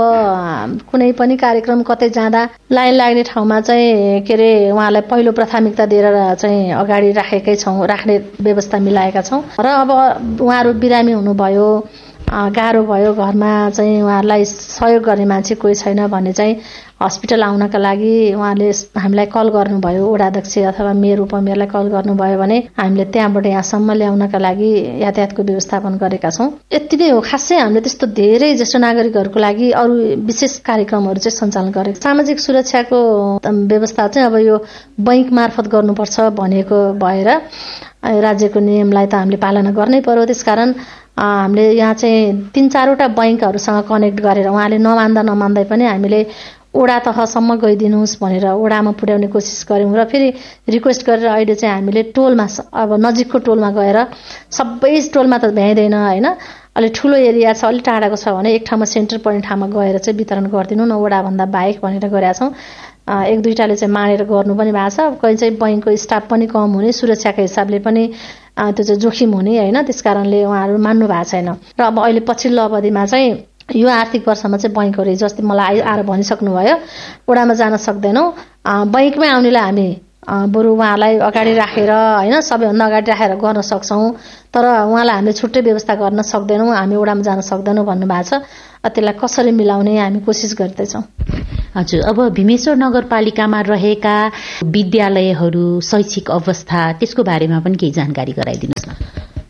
कुनै पनि कार्यक्रम कतै जाँदा लाइन लाग्ने ठाउँमा चाहिँ के अरे उहाँलाई पहिलो प्राथमिकता दिएर चाहिँ अगाडि राख्ने व्यवस्था मिलाएका छौँ। र अब उहाँहरू बिरामी हुनुभयो, गाह्रो भयो, घरमा चाहिँ उहाँहरूलाई सहयोग गर्ने मान्छे कोही छैन भने चाहिँ हस्पिटल आउनका लागि उहाँले हामीलाई कल गर्नुभयो, वडाध्यक्ष अथवा मेयर उपमेयरलाई कल गर्नुभयो भने हामीले त्यहाँबाट यहाँसम्म ल्याउनका लागि यातायातको व्यवस्थापन गरेका छौँ। यति नै हो। खासै हामीले त्यस्तो धेरै ज्येष्ठ नागरिकहरूको लागि अरू विशेष कार्यक्रमहरू चाहिँ सञ्चालन गरेको। सामाजिक सुरक्षाको व्यवस्था चाहिँ अब यो बैंक मार्फत गर्नुपर्छ भनेको भएर राज्यको नियमलाई त हामीले पालना गर्नै पर्यो। त्यसकारण हामीले यहाँ चाहिँ 3-4वटा बैंकहरूसँग कनेक्ट गरेर उहाँले नमान्दै पनि हामीले वडा तहसम्म गइदिनुहोस् भनेर वडामा पुर्याउने कोसिस गऱ्यौँ। र फेरि रिक्वेस्ट गरेर अहिले चाहिँ हामीले टोलमा, अब नजिकको टोलमा गएर, सबै टोलमा त भ्याइँदैन होइन, अलि ठुलो एरिया छ, अलि टाढाको छ भने एक ठाउँमा सेन्टर पोइन्ट ठाउँमा गएर चाहिँ वितरण गरिदिनु न वडाभन्दा बाहेक भनेर गरेका छौँ। 1-2टाले चाहिँ मानेर गर्नु पनि भएको छ। कहीँ चाहिँ बैंकको स्टाफ पनि कम हुने, सुरक्षाको हिसाबले पनि त्यो चाहिँ जोखिम हुने होइन, त्यस कारणले उहाँहरू मान्नु भएको छैन। र अब अहिले पछिल्लो अवधिमा चाहिँ यो आर्थिक वर्षमा चाहिँ बैंकहरू जस्तै मलाई आएर भनिसक्नु भयो, वडामा जान सक्दैनौँ, बैंकमै आउनेलाई हामी बरु उहाँलाई अगाडि राखेर होइन, सबैभन्दा अगाडि राखेर गर्न सक्छौँ, तर उहाँलाई हामीले छुट्टै व्यवस्था गर्न सक्दैनौँ, हामी वडामा जान सक्दैनौँ भन्नुभएको छ। त्यसलाई कसरी मिलाउने हामी कोसिस गर्दैछौँ। हजुर, अब भीमेश्वर नगरपालिकामा रहेका विद्यालयहरू, शैक्षिक अवस्था, त्यसको बारेमा पनि केही जानकारी गराइदिनुहोस् न।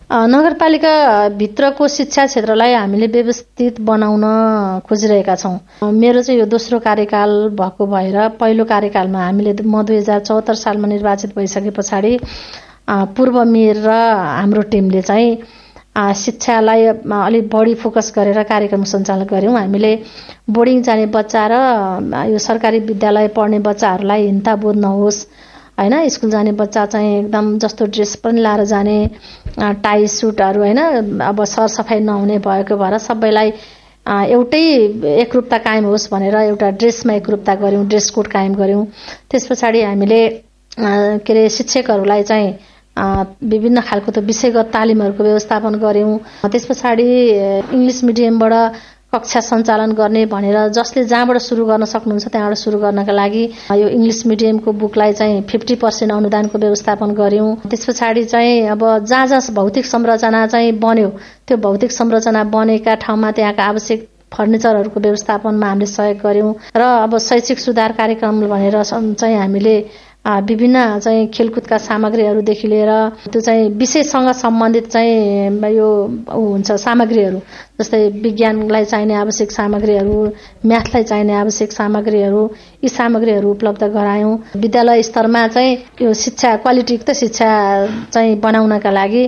नगरपालिका भित्रको शिक्षा क्षेत्रलाई हामीले व्यवस्थित बनाउन खोजिरहेका छौँ। मेरो चाहिँ यो दोस्रो कार्यकाल भएको भएर पहिलो कार्यकालमा हामीले म 2074 सालमा निर्वाचित भइसके पछाडि पूर्व मेयर र हाम्रो टिमले चाहिँ शिक्षालाई अलिक बढी फोकस गरेर कार्यक्रम सञ्चालन गऱ्यौँ। हामीले बोर्डिङ जाने बच्चा र यो सरकारी विद्यालय पढ्ने बच्चाहरूलाई हिंताबोध नहोस् हैन, स्कुल जाने बच्चा चाहिँ एकदम जस्तो ड्रेस पनि लाएर जाने, टाई सुटहरू हैन, अब सरसफाइ नहुने भएको भएर सबैलाई एउटै एकरूपता कायम होस् भनेर एउटा ड्रेसमा एकरूपता गऱ्यौँ, ड्रेस कोड कायम गऱ्यौँ। त्यस पछाडि हामीले के अरे शिक्षकहरूलाई चाहिँ विभिन्न खालको त विषयगत तालिमहरूको व्यवस्थापन गऱ्यौँ। त्यस पछाडि इङ्ग्लिस मिडियमबाट कक्षा सञ्चालन गर्ने भनेर जसले जहाँबाट सुरु गर्न सक्नुहुन्छ त्यहाँबाट सुरु गर्नका लागि यो इङ्ग्लिस मिडियमको बुकलाई चाहिँ 50% अनुदानको व्यवस्थापन गऱ्यौँ। त्यस पछाडि चाहिँ अब जहाँ जहाँ भौतिक संरचना चाहिँ बन्यो त्यो भौतिक संरचना बनेका ठाउँमा त्यहाँका आवश्यक फर्निचरहरूको व्यवस्थापनमा हामीले सहयोग गऱ्यौँ। र अब शैक्षिक सुधार कार्यक्रम भनेर चाहिँ हामीले विभिन्न चाहिँ खेलकुदका सामग्रीहरूदेखि लिएर त्यो चाहिँ विषयसँग सम्बन्धित चाहिँ यो हुन्छ सामग्रीहरू, जस्तै विज्ञानलाई चाहिने आवश्यक सामग्रीहरू, म्याथलाई चाहिने आवश्यक सामग्रीहरू, यी सामग्रीहरू उपलब्ध गरायौँ। विद्यालय स्तरमा चाहिँ यो शिक्षा क्वालिटीयुक्त शिक्षा चाहिँ बनाउनका लागि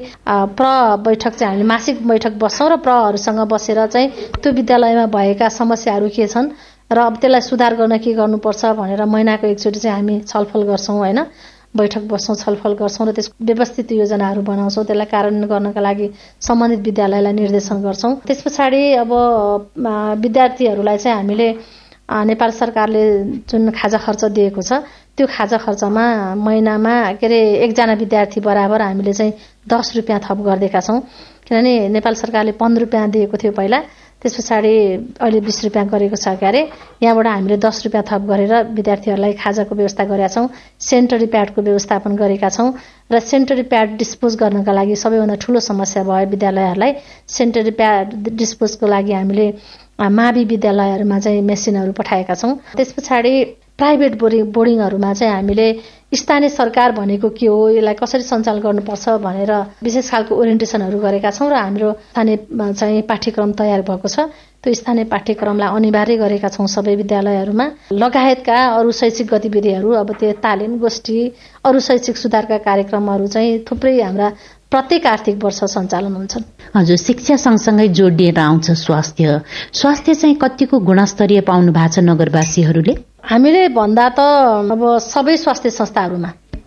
बैठक चाहिँ हामीले मासिक बैठक बस्छौँ र प्रहरूसँग बसेर चाहिँ त्यो विद्यालयमा भएका समस्याहरू के छन् र अब त्यसलाई सुधार गर्न के गर्नुपर्छ भनेर महिनाको एकचोटि चाहिँ हामी छलफल गर्छौँ हैन, बैठक बस्छौँ, छलफल गर्छौँ र त्यसको व्यवस्थित योजनाहरू बनाउँछौँ। त्यसलाई कार्यान्वयन गर्नका लागि सम्बन्धित विद्यालयलाई निर्देशन गर्छौँ। त्यस पछाडि अब विद्यार्थीहरूलाई चाहिँ हामीले नेपाल सरकारले जुन खाजा खर्च दिएको छ त्यो खाजा खर्चमा महिनामा के अरे एकजना विद्यार्थी बराबर हामीले चाहिँ 10 रुपियाँ थप गरिदिएका छौँ। किनभने नेपाल सरकारले 15 रुपियाँ दिएको थियो पहिला, त्यस पछाडि अहिले 20 रुपियाँ गरेको छ क्यारे। यहाँबाट हामीले 10 रुपियाँ थप गरेर विद्यार्थीहरूलाई खाजाको व्यवस्था गरेका छौँ। सेनिटरी प्याडको व्यवस्थापन गरेका छौँ र सेनिटरी प्याड डिस्पोज गर्नका लागि सबैभन्दा ठुलो समस्या भयो विद्यालयहरूलाई। सेनिटरी प्याड डिस्पोजको लागि हामीले मावि विद्यालयहरूमा चाहिँ मेसिनहरू पठाएका छौँ। त्यस पछाडि प्राइभेट बोर्डिङहरूमा चाहिँ हामीले स्थानीय सरकार भनेको के हो, यसलाई कसरी सञ्चालन गर्नुपर्छ भनेर विशेष खालको ओरिएन्टेसनहरू गरेका छौँ र हाम्रो स्थानीय चाहिँ पाठ्यक्रम तयार भएको छ। त्यो स्थानीय पाठ्यक्रमलाई अनिवार्य गरेका छौँ सबै विद्यालयहरूमा। लगायतका अरू शैक्षिक गतिविधिहरू, अब त्यो तालिम गोष्ठी, अरू शैक्षिक सुधारका कार्यक्रमहरू चाहिँ थुप्रै हाम्रा प्रत्येक आर्थिक वर्ष सञ्चालन हुन्छन्। हजुर, शिक्षा सँगसँगै जोडिएर आउँछ स्वास्थ्य चाहिँ कतिको गुणस्तरीय पाउनु भएको छ नगरवासीहरूले? हामीले भन्दा त अब सबै स्वास्थ्य संस्थाहरूमा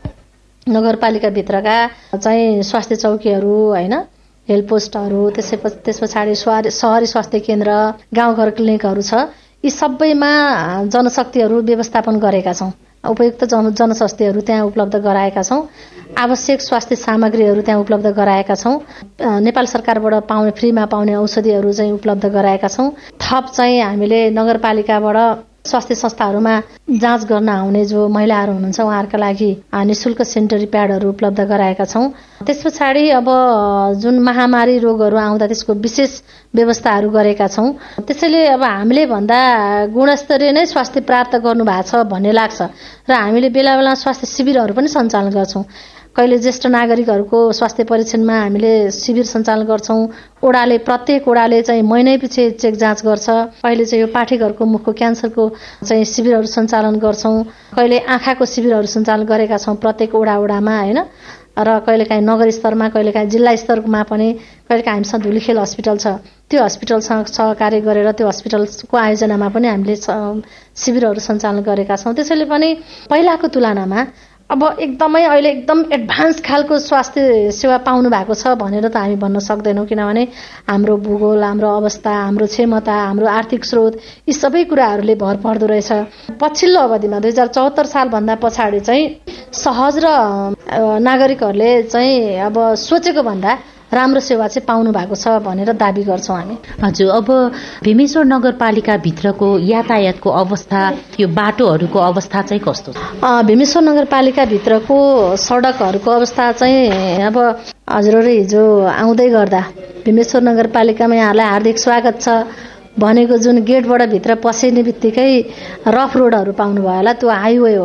नगरपालिकाभित्रका चाहिँ स्वास्थ्य चौकीहरू हैन, हेल्थ पोस्टहरू, त्यस पछाडि सहरी स्वास्थ्य केन्द्र, गाउँघर क्लिनिकहरू छ, यी सबैमा जनशक्तिहरू व्यवस्थापन गरेका छौँ। उपयुक्त जनशक्तिहरू त्यहाँ उपलब्ध गराएका छौँ। आवश्यक स्वास्थ्य सामग्रीहरू त्यहाँ उपलब्ध गराएका छौँ। नेपाल सरकारबाट फ्रीमा पाउने औषधिहरू चाहिँ उपलब्ध गराएका छौँ। थप चाहिँ हामीले नगरपालिकाबाट स्वास्थ्य संस्थाहरूमा जाँच गर्न आउने जो महिलाहरू हुनुहुन्छ उहाँहरूका लागि निःशुल्क सेनिटरी प्याडहरू उपलब्ध गराएका छौँ। त्यस पछाडि अब जुन महामारी रोगहरू आउँदा त्यसको विशेष व्यवस्थाहरू गरेका छौँ। त्यसैले अब हामीले भन्दा गुणस्तरीय नै स्वास्थ्य प्राप्त गर्नु भएको छ भन्ने लाग्छ र हामीले बेला बेला स्वास्थ्य शिविरहरू पनि सञ्चालन गर्छौँ। कहिले ज्येष्ठ नागरिकहरूको स्वास्थ्य परीक्षणमा हामीले शिविर सञ्चालन गर्छौँ। प्रत्येक ओडाले चाहिँ महिनै पछि चेक जाँच गर्छ। कहिले चाहिँ यो पाठेघरको मुखको क्यान्सरको चाहिँ शिविरहरू सञ्चालन गर्छौँ। कहिले आँखाको शिविरहरू सञ्चालन गरेका छौँ प्रत्येक ओडामा हैन, र कहिलेकाहीँ नगर स्तरमा, कहिलेकाहीँ जिल्ला स्तरमा पनि, कहिलेकाहीँ हामीसँग धुलीखेल हस्पिटल छ, त्यो हस्पिटलसँग सहकार्य गरेर त्यो हस्पिटलको आयोजनामा पनि हामीले शिविरहरू सञ्चालन गरेका छौँ। त्यसैले पनि पहिलाको तुलनामा अब एकदमै अहिले एकदम एडभान्स खालको स्वास्थ्य सेवा पाउनु भएको छ भनेर त हामी भन्न सक्दैनौँ। किनभने हाम्रो भूगोल, हाम्रो अवस्था, हाम्रो क्षमता, हाम्रो आर्थिक स्रोत, यी सबै कुराहरूले भर पर्दो रहेछ। पछिल्लो अवधिमा 2074 सालभन्दा पछाडि चाहिँ सहज र नागरिकहरूले चाहिँ अब सोचेको भन्दा राम्रो सेवा चाहिँ पाउनु भएको छ भनेर दाबी गर्छौँ हामी। हजुर, अब भीमेश्वर नगरपालिका भित्रको यातायातको अवस्था, यो बाटोहरूको अवस्था चाहिँ कस्तो छ? भीमेश्वर नगरपालिका भित्रको सडकहरूको अवस्था चाहिँ अब हजुरहरू हिजो आउँदै गर्दा भीमेश्वर नगरपालिकामा यहाँलाई हार्दिक स्वागत छ भनेको जुन गेटबाट भित्र पसिने बित्तिकै रफ रोडहरू पाउनुभयो होला, त्यो हाइवे हो।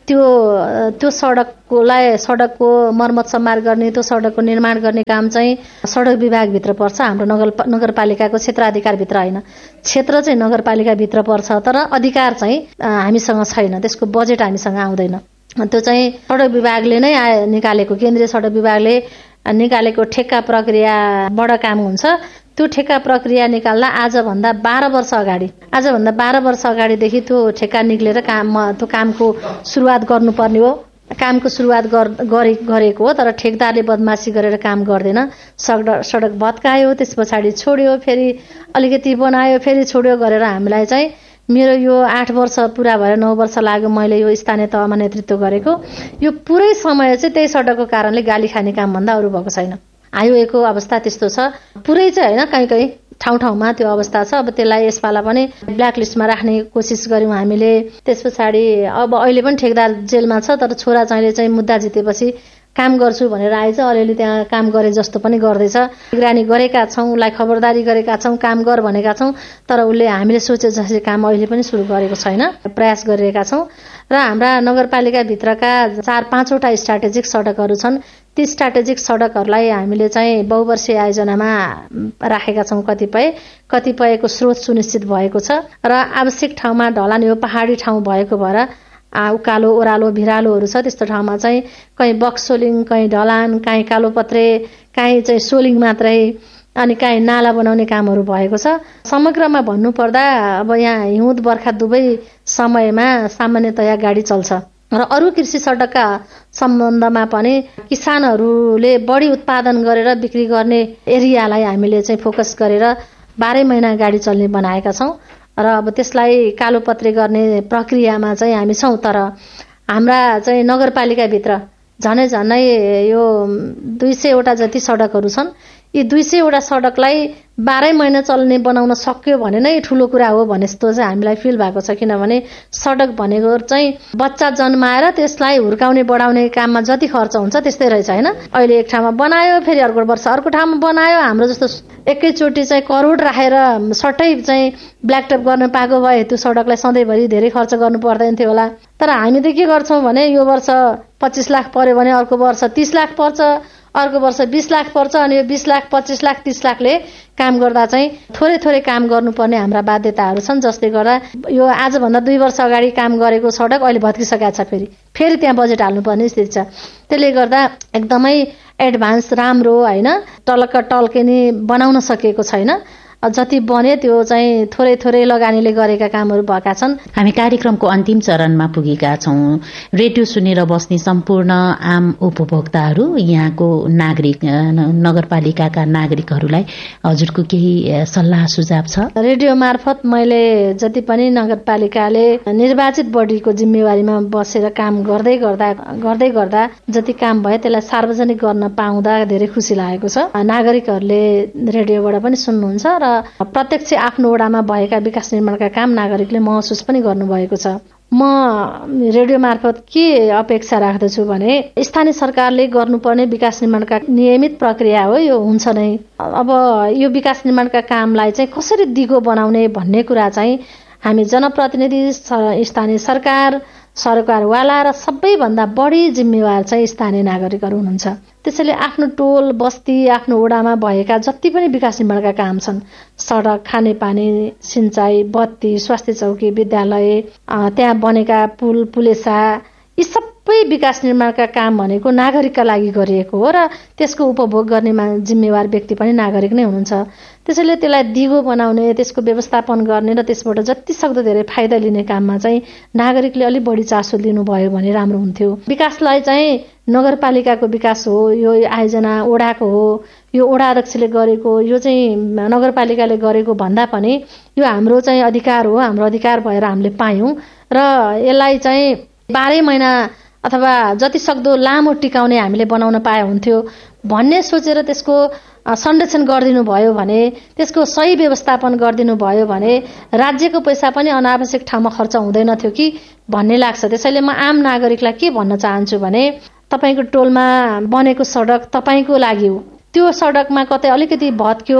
त्यो सडकको मर्मत सम्मार गर्ने, त्यो सडकको निर्माण गर्ने काम चाहिँ सडक विभागभित्र पर्छ, हाम्रो नगरपालिकाको क्षेत्राधिकारभित्र होइन। क्षेत्र चाहिँ नगरपालिकाभित्र पर्छ, तर अधिकार चाहिँ हामीसँग छैन, त्यसको बजेट हामीसँग आउँदैन। त्यो चाहिँ सडक विभागले नै निकालेको, केन्द्रीय सडक विभागले निकालेको ठेक्का प्रक्रियाबाट काम हुन्छ। त्यो ठेक्का प्रक्रिया निकाल्दा आजभन्दा 12 वर्ष अगाडिदेखि त्यो ठेक्का निक्लेर त्यो कामको सुरुवात गर्नुपर्ने हो। कामको सुरुवात गरेको हो, तर ठेकदारले बदमासी गरेर काम गर्दैन। सडक भत्कायो, त्यस पछाडि छोड्यो, फेरि अलिकति बनायो, फेरि छोड्यो गरेर हामीलाई चाहिँ मेरो यो 8 वर्ष पुरा भएर 9 वर्ष लाग्यो मैले यो स्थानीय तहमा नेतृत्व गरेको। यो पुरै समय चाहिँ त्यही सडकको कारणले गाली खाने काम भन्दा अरू भएको छैन। हाइवेको अवस्था त्यस्तो छ, पुरै चाहिँ होइन, कहीँ ठाउँमा त्यो अवस्था छ। अब त्यसलाई यसपाला पनि ब्ल्याक लिस्टमा राख्ने कोसिस गऱ्यौँ हामीले। त्यस पछाडि अब अहिले पनि ठेकदार जेलमा छ, तर छोरा चाहिँ मुद्दा जितेपछि काम गर्छु भनेर आएछ। अलिअलि त्यहाँ काम गरे जस्तो पनि गर्दैछ। निगरानी गरेका छौँ, उसलाई खबरदारी गरेका छौँ, काम गर भनेका छौँ, तर उसले हामीले सोचे जस्तै काम अहिले पनि सुरु गरेको छैन। प्रयास गरिरहेका छौँ र हाम्रा नगरपालिकाभित्रका 4-5वटा स्ट्राटेजिक सडकहरू छन्। ती स्ट्राटेजिक सडकहरूलाई हामीले चाहिँ बहुवर्षीय आयोजनामा राखेका छौँ। कतिपयको स्रोत सुनिश्चित भएको छ र आवश्यक ठाउँमा ढलान, यो पहाडी ठाउँ भएको भएर उकालो ओह्रालो भिरालोहरू छ। त्यस्तो ठाउँमा चाहिँ कहीँ बक्सोलिङ, कहीँ ढलान, कहीँ कालोपत्रे, कहीँ चाहिँ सोलिङ मात्रै, अनि कहीँ नाला बनाउने कामहरू भएको छ। समग्रमा भन्नुपर्दा अब यहाँ हिउँद बर्खा दुवै समयमा सामान्यतया गाडी चल्छ र अरू कृषि सडकका सम्बन्धमा पनि किसानहरूले बढी उत्पादन गरेर बिक्री गर्ने एरियालाई हामीले चाहिँ फोकस गरेर 12 महिना गाडी चल्ने बनाएका छौँ र अब त्यसलाई कालोपत्रे गर्ने प्रक्रियामा चाहिँ हामी छौँ। तर हाम्रा चाहिँ नगरपालिकाभित्र झनै यो 200वटा जति सडकहरू छन्। यी 200वटा सडकलाई 12 महिना चल्ने बनाउन सक्यो भने नै ठुलो कुरा हो भने जस्तो चाहिँ हामीलाई फिल भएको छ। किनभने सडक भनेको चाहिँ बच्चा जन्माएर त्यसलाई हुर्काउने बढाउने काममा जति खर्च हुन्छ त्यस्तै रहेछ होइन। अहिले एक ठाउँमा बनायो, फेरि अर्को वर्ष अर्को ठाउँमा बनायो। हाम्रो जस्तो एकैचोटि चाहिँ करोड राखेर सट्टै चाहिँ ब्ल्याकटप गर्न पाएको भए त्यो सडकलाई सधैँभरि धेरै खर्च गर्नु पर्दैन थियो होला। तर हामी त के गर्छौँ भने यो वर्ष 25 लाख पर्यो भने अर्को वर्ष 30 लाख पर्छ, अर्को वर्ष 20 लाख पर्छ, अनि यो 20 लाख 25 लाख 30 लाखले काम गर्दा चाहिँ थोरै काम गर्नुपर्ने हाम्रा बाध्यताहरू छन्। जसले गर्दा यो आजभन्दा 2 वर्ष अगाडि काम गरेको सडक अहिले भत्किसकेको छ, फेरि त्यहाँ बजेट हाल्नुपर्ने स्थिति छ। त्यसले गर्दा एकदमै एडभान्स राम्रो होइन, टलक्क टल्किने बनाउन सकेको छैन। जति बने त्यो चाहिँ थोरै लगानीले गरेका कामहरू भएका छन्। हामी कार्यक्रमको अन्तिम चरणमा पुगेका छौँ। रेडियो सुनेर बस्ने सम्पूर्ण आम उपभोक्ताहरू, यहाँको नागरिक, नगरपालिकाका नागरिकहरूलाई हजुरको केही सल्लाह सुझाव छ? रेडियो मार्फत मैले जति पनि नगरपालिकाले निर्वाचित बडीको जिम्मेवारीमा बसेर काम गर्दै गर्दा जति काम भयो त्यसलाई सार्वजनिक गर्न पाउँदा धेरै खुसी लागेको छ। नागरिकहरूले रेडियोबाट पनि सुन्नुहुन्छ र प्रत्यक्ष आफ्नो वडामा भएका विकास निर्माणका काम नागरिकले महसुस पनि गर्नुभएको छ। म रेडियो मार्फत के अपेक्षा राख्दछु भने स्थानीय सरकारले गर्नुपर्ने विकास निर्माणका नियमित प्रक्रिया हो, यो हुन्छ नै। अब यो विकास निर्माणका कामलाई चाहिँ कसरी दिगो बनाउने भन्ने कुरा चाहिँ हामी जनप्रतिनिधि, स्थानीय सरकारवाला र सबैभन्दा बढी जिम्मेवार चाहिँ स्थानीय नागरिकहरू हुनुहुन्छ। त्यसैले आफ्नो टोल बस्ती, आफ्नो वडामा भएका जति पनि विकास निर्माणका काम छन्, सडक, खानेपानी, सिँचाइ, बत्ती, स्वास्थ्य चौकी, विद्यालय, त्यहाँ बनेका पुल, पुलेसा, यी सबै विकास निर्माणका काम भनेको नागरिकका लागि गरिएको हो र त्यसको उपभोग गर्ने जिम्मेवार व्यक्ति पनि नागरिक नै हुनुहुन्छ। त्यसैले त्यसलाई दिगो बनाउने, त्यसको व्यवस्थापन गर्ने र त्यसबाट जति सक्दो धेरै फाइदा लिने काममा चाहिँ नागरिकले अलि बढी चासो लिनुभयो भने राम्रो हुन्थ्यो। विकासलाई चाहिँ नगरपालिकाको विकास हो, यो आयोजना वडाको हो, यो वडा अध्यक्षले गरेको, यो चाहिँ नगरपालिकाले गरेको भन्दा पनि यो हाम्रो चाहिँ अधिकार हो। हाम्रो अधिकार भएर हामीले पायौँ र यसलाई चाहिँ 12 महिना अथवा जति सक्दो लामो टिकाउने हामीले बनाउन पाए हुन्थ्यो भन्ने सोचेर त्यसको संरक्षण गरिदिनु भयो भने, त्यसको सही व्यवस्थापन गरिदिनु भयो भने राज्यको पैसा पनि अनावश्यक ठाउँमा खर्च हुँदैन थियो कि भन्ने लाग्छ। त्यसैले म आम नागरिकलाई के भन्न चाहन्छु भने तपाईँको टोलमा बनेको सडक तपाईँको लागि हो। त्यो सडकमा कतै अलिकति भत्क्यो,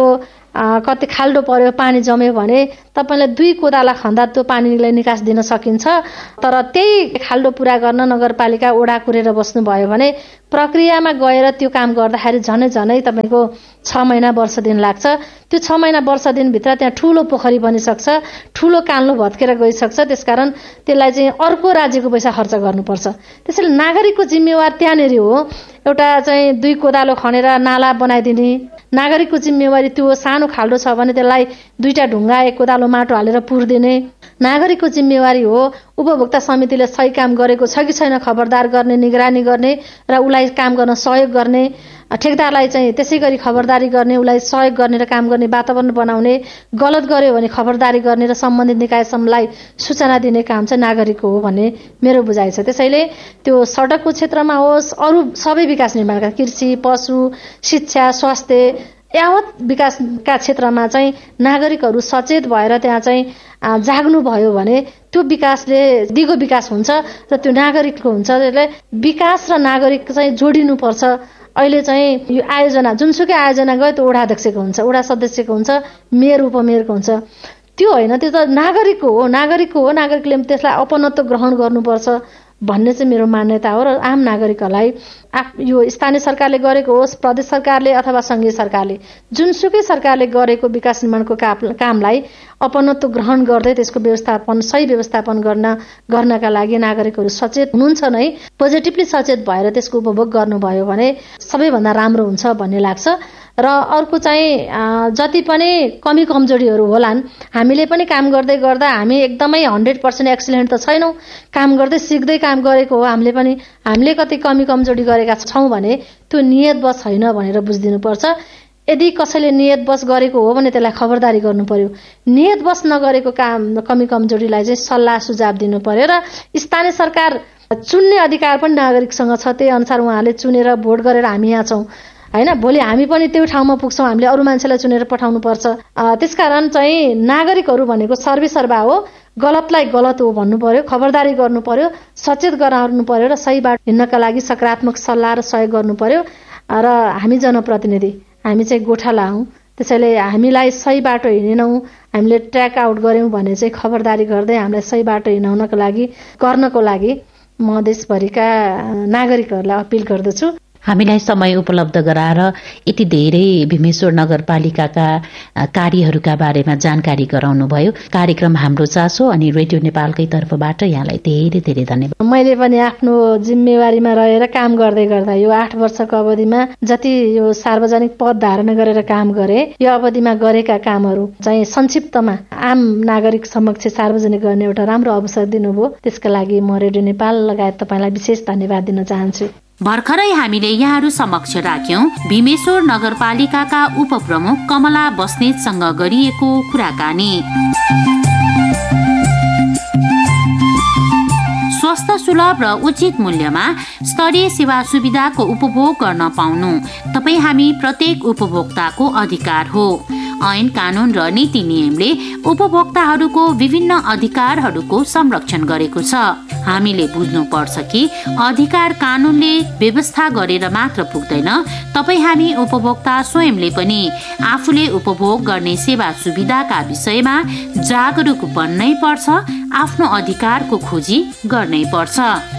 कति खाल्डो पर्यो पानी जम्यो भने तपाईँले 2 कोदाला खन्दा त्यो पानीलाई निकास दिन सकिन्छ। तर त्यही खाल्डो पुरा गर्न नगरपालिका ओडा कुरेर बस्नुभयो भने प्रक्रियामा गएर त्यो काम गर्दाखेरि झनै तपाईँको 6 महिना वर्ष दिन लाग्छ। त्यो 6 महिना वर्ष दिनभित्र त्यहाँ ठुलो पोखरी बनिसक्छ, ठुलो कान्लो भत्केर गइसक्छ। त्यसकारण त्यसलाई चाहिँ अर्को राज्यको पैसा खर्च गर्नुपर्छ। त्यसैले नागरिकको जिम्मेवार त्यहाँनिर हो। एउटा चाहिँ 2 कोदालो खनेर नाला बनाइदिने नागरिकको जिम्मेवारी त्यो। सानो खाल्डो छ भने त्यसलाई 2टा ढुङ्गा 1 कोदालो माटो हालेर पुर्दिने नागरिकको जिम्मेवारी हो। उपभोक्ता समितिले सही काम गरेको छ कि छैन खबरदार गर्ने, निगरानी गर्ने र उसलाई काम गर्न सहयोग गर्ने। ठेकदारलाई चाहिँ त्यसै गरी खबरदारी गर्ने, उसलाई सहयोग गर्ने र काम गर्ने वातावरण बनाउने। गलत गर्यो भने खबरदारी गर्ने र सम्बन्धित निकायसम्मलाई सूचना दिने काम चाहिँ नागरिकको हो भन्ने मेरो बुझाइ छ। त्यसैले त्यो सडकको क्षेत्रमा होस्, अरू सबै विकास निर्माणका कृषि, पशु, शिक्षा, स्वास्थ्य यावत विकासका क्षेत्रमा चाहिँ नागरिकहरू सचेत भएर त्यहाँ चाहिँ जाग्नु भयो भने त्यो विकासले दिगो विकास हुन्छ र त्यो नागरिकको हुन्छ। त्यसले विकास र नागरिक चाहिँ जोडिनुपर्छ। अहिले चाहिँ यो आयोजना जुनसुकै आयोजना गयो त्यो वडा अध्यक्षको हुन्छ, वडा सदस्यको हुन्छ, मेयर उपमेयरको हुन्छ। त्यो होइन, त्यो त नागरिकको हो। नागरिकले त्यसलाई अपनत्व ग्रहण गर्नुपर्छ भन्ने चाहिँ मेरो मान्यता हो। र आम नागरिकहरूलाई यो स्थानीय सरकारले गरेको होस्, प्रदेश सरकारले अथवा सङ्घीय सरकारले, जुनसुकै सरकारले गरेको विकास निर्माणको कामलाई अपनत्व ग्रहण गर्दै त्यसको सही व्यवस्थापन गर्नका लागि नागरिकहरू सचेत हुनुहुन्छ नै। पोजिटिभली सचेत भएर त्यसको उपभोग गर्नुभयो भने सबैभन्दा राम्रो हुन्छ भन्ने लाग्छ। र अर्को चाहिँ जति पनि कमी कमजोरीहरू होलान्, हामीले पनि काम गर्दै गर्दा हामी एकदमै 100% एक्सिलेन्ट त छैनौँ। काम गर्दै सिक्दै काम गरेको हो। हामीले कति कमी कमजोरी गरेका छौँ भने त्यो नियतवश होइन भनेर बुझिदिनुपर्छ। यदि कसैले नियतवश गरेको हो भने त्यसलाई खबरदारी गर्नु पर्यो। नियतवश नगरेको कमी कमजोरीलाई चाहिँ सल्लाह सुझाव दिनु पर्यो। र स्थानीय सरकार चुन्ने अधिकार पनि नागरिकसँग छ। त्यही अनुसार उहाँले चुनेर भोट गरेर हामी यहाँ छौँ हैन। भोलि हामी पनि त्यो ठाउँमा पुग्छौँ, हामीले अरू मान्छेलाई चुनेर पठाउनु पर्छ। त्यसकारण चाहिँ नागरिकहरू भनेको सर्वेसर्वा हो। गलतलाई गलत हो भन्नु पर्यो, खबरदारी गर्नु पर्यो, सचेत गराउनु पर्यो र सही बाटो हिँड्नका लागि सकारात्मक सल्लाह र सहयोग गर्नु पर्यो। र हामी जनप्रतिनिधि, हामी चाहिँ गोठाला हौँ। त्यसैले हामीलाई सही बाटो हिँडेनौँ, हामीले ट्र्याक आउट गऱ्यौँ भने चाहिँ खबरदारी गर्दै हामीलाई सही बाटो हिँडाउनको लागि म देशभरिका नागरिकहरूलाई अपिल गर्दछु। हामीलाई समय उपलब्ध गराएर यति धेरै भीमेश्वर नगरपालिकाका कार्यहरूका बारेमा जानकारी गराउनुभयो। कार्यक्रम हाम्रो चासो अनि रेडियो नेपालकै तर्फबाट यहाँलाई धेरै धेरै धन्यवाद। मैले पनि आफ्नो जिम्मेवारीमा रहेर काम गर्दै गर्दा यो 8 वर्षको अवधिमा जति यो सार्वजनिक पद धारण गरेर काम गरे, यो अवधिमा गरेका कामहरू चाहिँ संक्षिप्तमा आम नागरिक समक्ष सार्वजनिक गर्ने एउटा राम्रो अवसर दिनुभयो। त्यसका लागि म रेडियो नेपाल लगायत तपाईँलाई विशेष धन्यवाद दिन चाहन्छु। भर्खरै हामीले यहाँहरू समक्ष राख्यौं भीमेश्वर नगरपालिकाका उपप्रमुख कमला बस्नेतसँग गरिएको कुराकानी। स्वस्थ, सुलभ र उचित मूल्यमा स्तरीय सेवा सुविधाको उपभोग गर्न पाउनु तपाईँ हामी प्रत्येक उपभोक्ताको अधिकार हो। ऐन, कानून र नीति नियमले उपभोक्ताहरूको विभिन्न अधिकारहरूको संरक्षण गरेको छ। हामीले बुझ्नुपर्छ कि अधिकार कानूनले व्यवस्था गरेर मात्र पुग्दैन, तपाईँ हामी उपभोक्ता स्वयंले पनि आफूले उपभोग गर्ने सेवा सुविधाका विषयमा जागरुक बन्नै पर्छ, आफ्नो अधिकारको खोजी गर्नै पर्छ।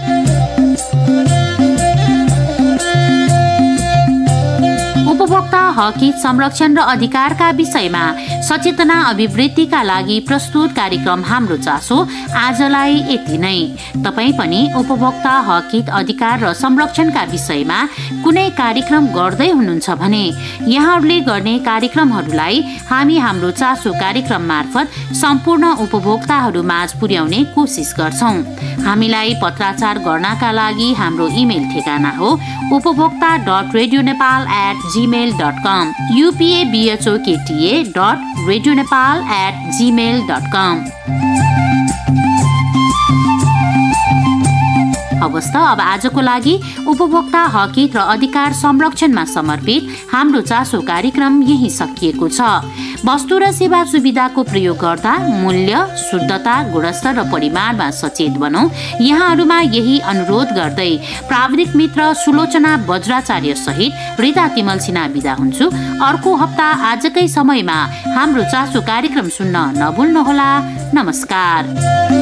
उपभोक्ता हक हित संरक्षण र अधिकारका विषयमा सचेतना अभिवृद्धिका लागि प्रस्तुत कार्यक्रम हाम्रो चासो आजलाई यति नै। तपाईँ पनि उपभोक्ता हक हित अधिकार र संरक्षणका विषयमा कुनै कार्यक्रम गर्दै हुनुहुन्छ भने यहाँहरूले गर्ने कार्यक्रमहरूलाई हामी हाम्रो चासो कार्यक्रम मार्फत सम्पूर्ण उपभोक्ताहरू माझ पुर्याउने कोसिस गर्छौं। हामीलाई पत्राचार गर्नका लागि हाम्रो इमेल ठेगाना हो upavokta.radionepal@gmail.com upavokta.radionepal@gmail.com। हवस् त, अब आजको लागि उपभोक्ता हक हित र अधिकार संरक्षणमा समर्पित हाम्रो चासो कार्यक्रम यही सकिएको छ। वस्तु र सेवा सुविधाको प्रयोग गर्दा मूल्य, शुद्धता, गुणस्तर र परिमाणमा सचेत बनौं। यहाँहरूमा यही अनुरोध गर्दै प्राविधिक मित्र सुलोचना वज्राचार्य सहित रिता तिमल सिन्हा बिदा हुन्छु। अर्को हप्ता आजकै समयमा हाम्रो चासो कार्यक्रम सुन्न नभुल्नुहोला। नमस्कार।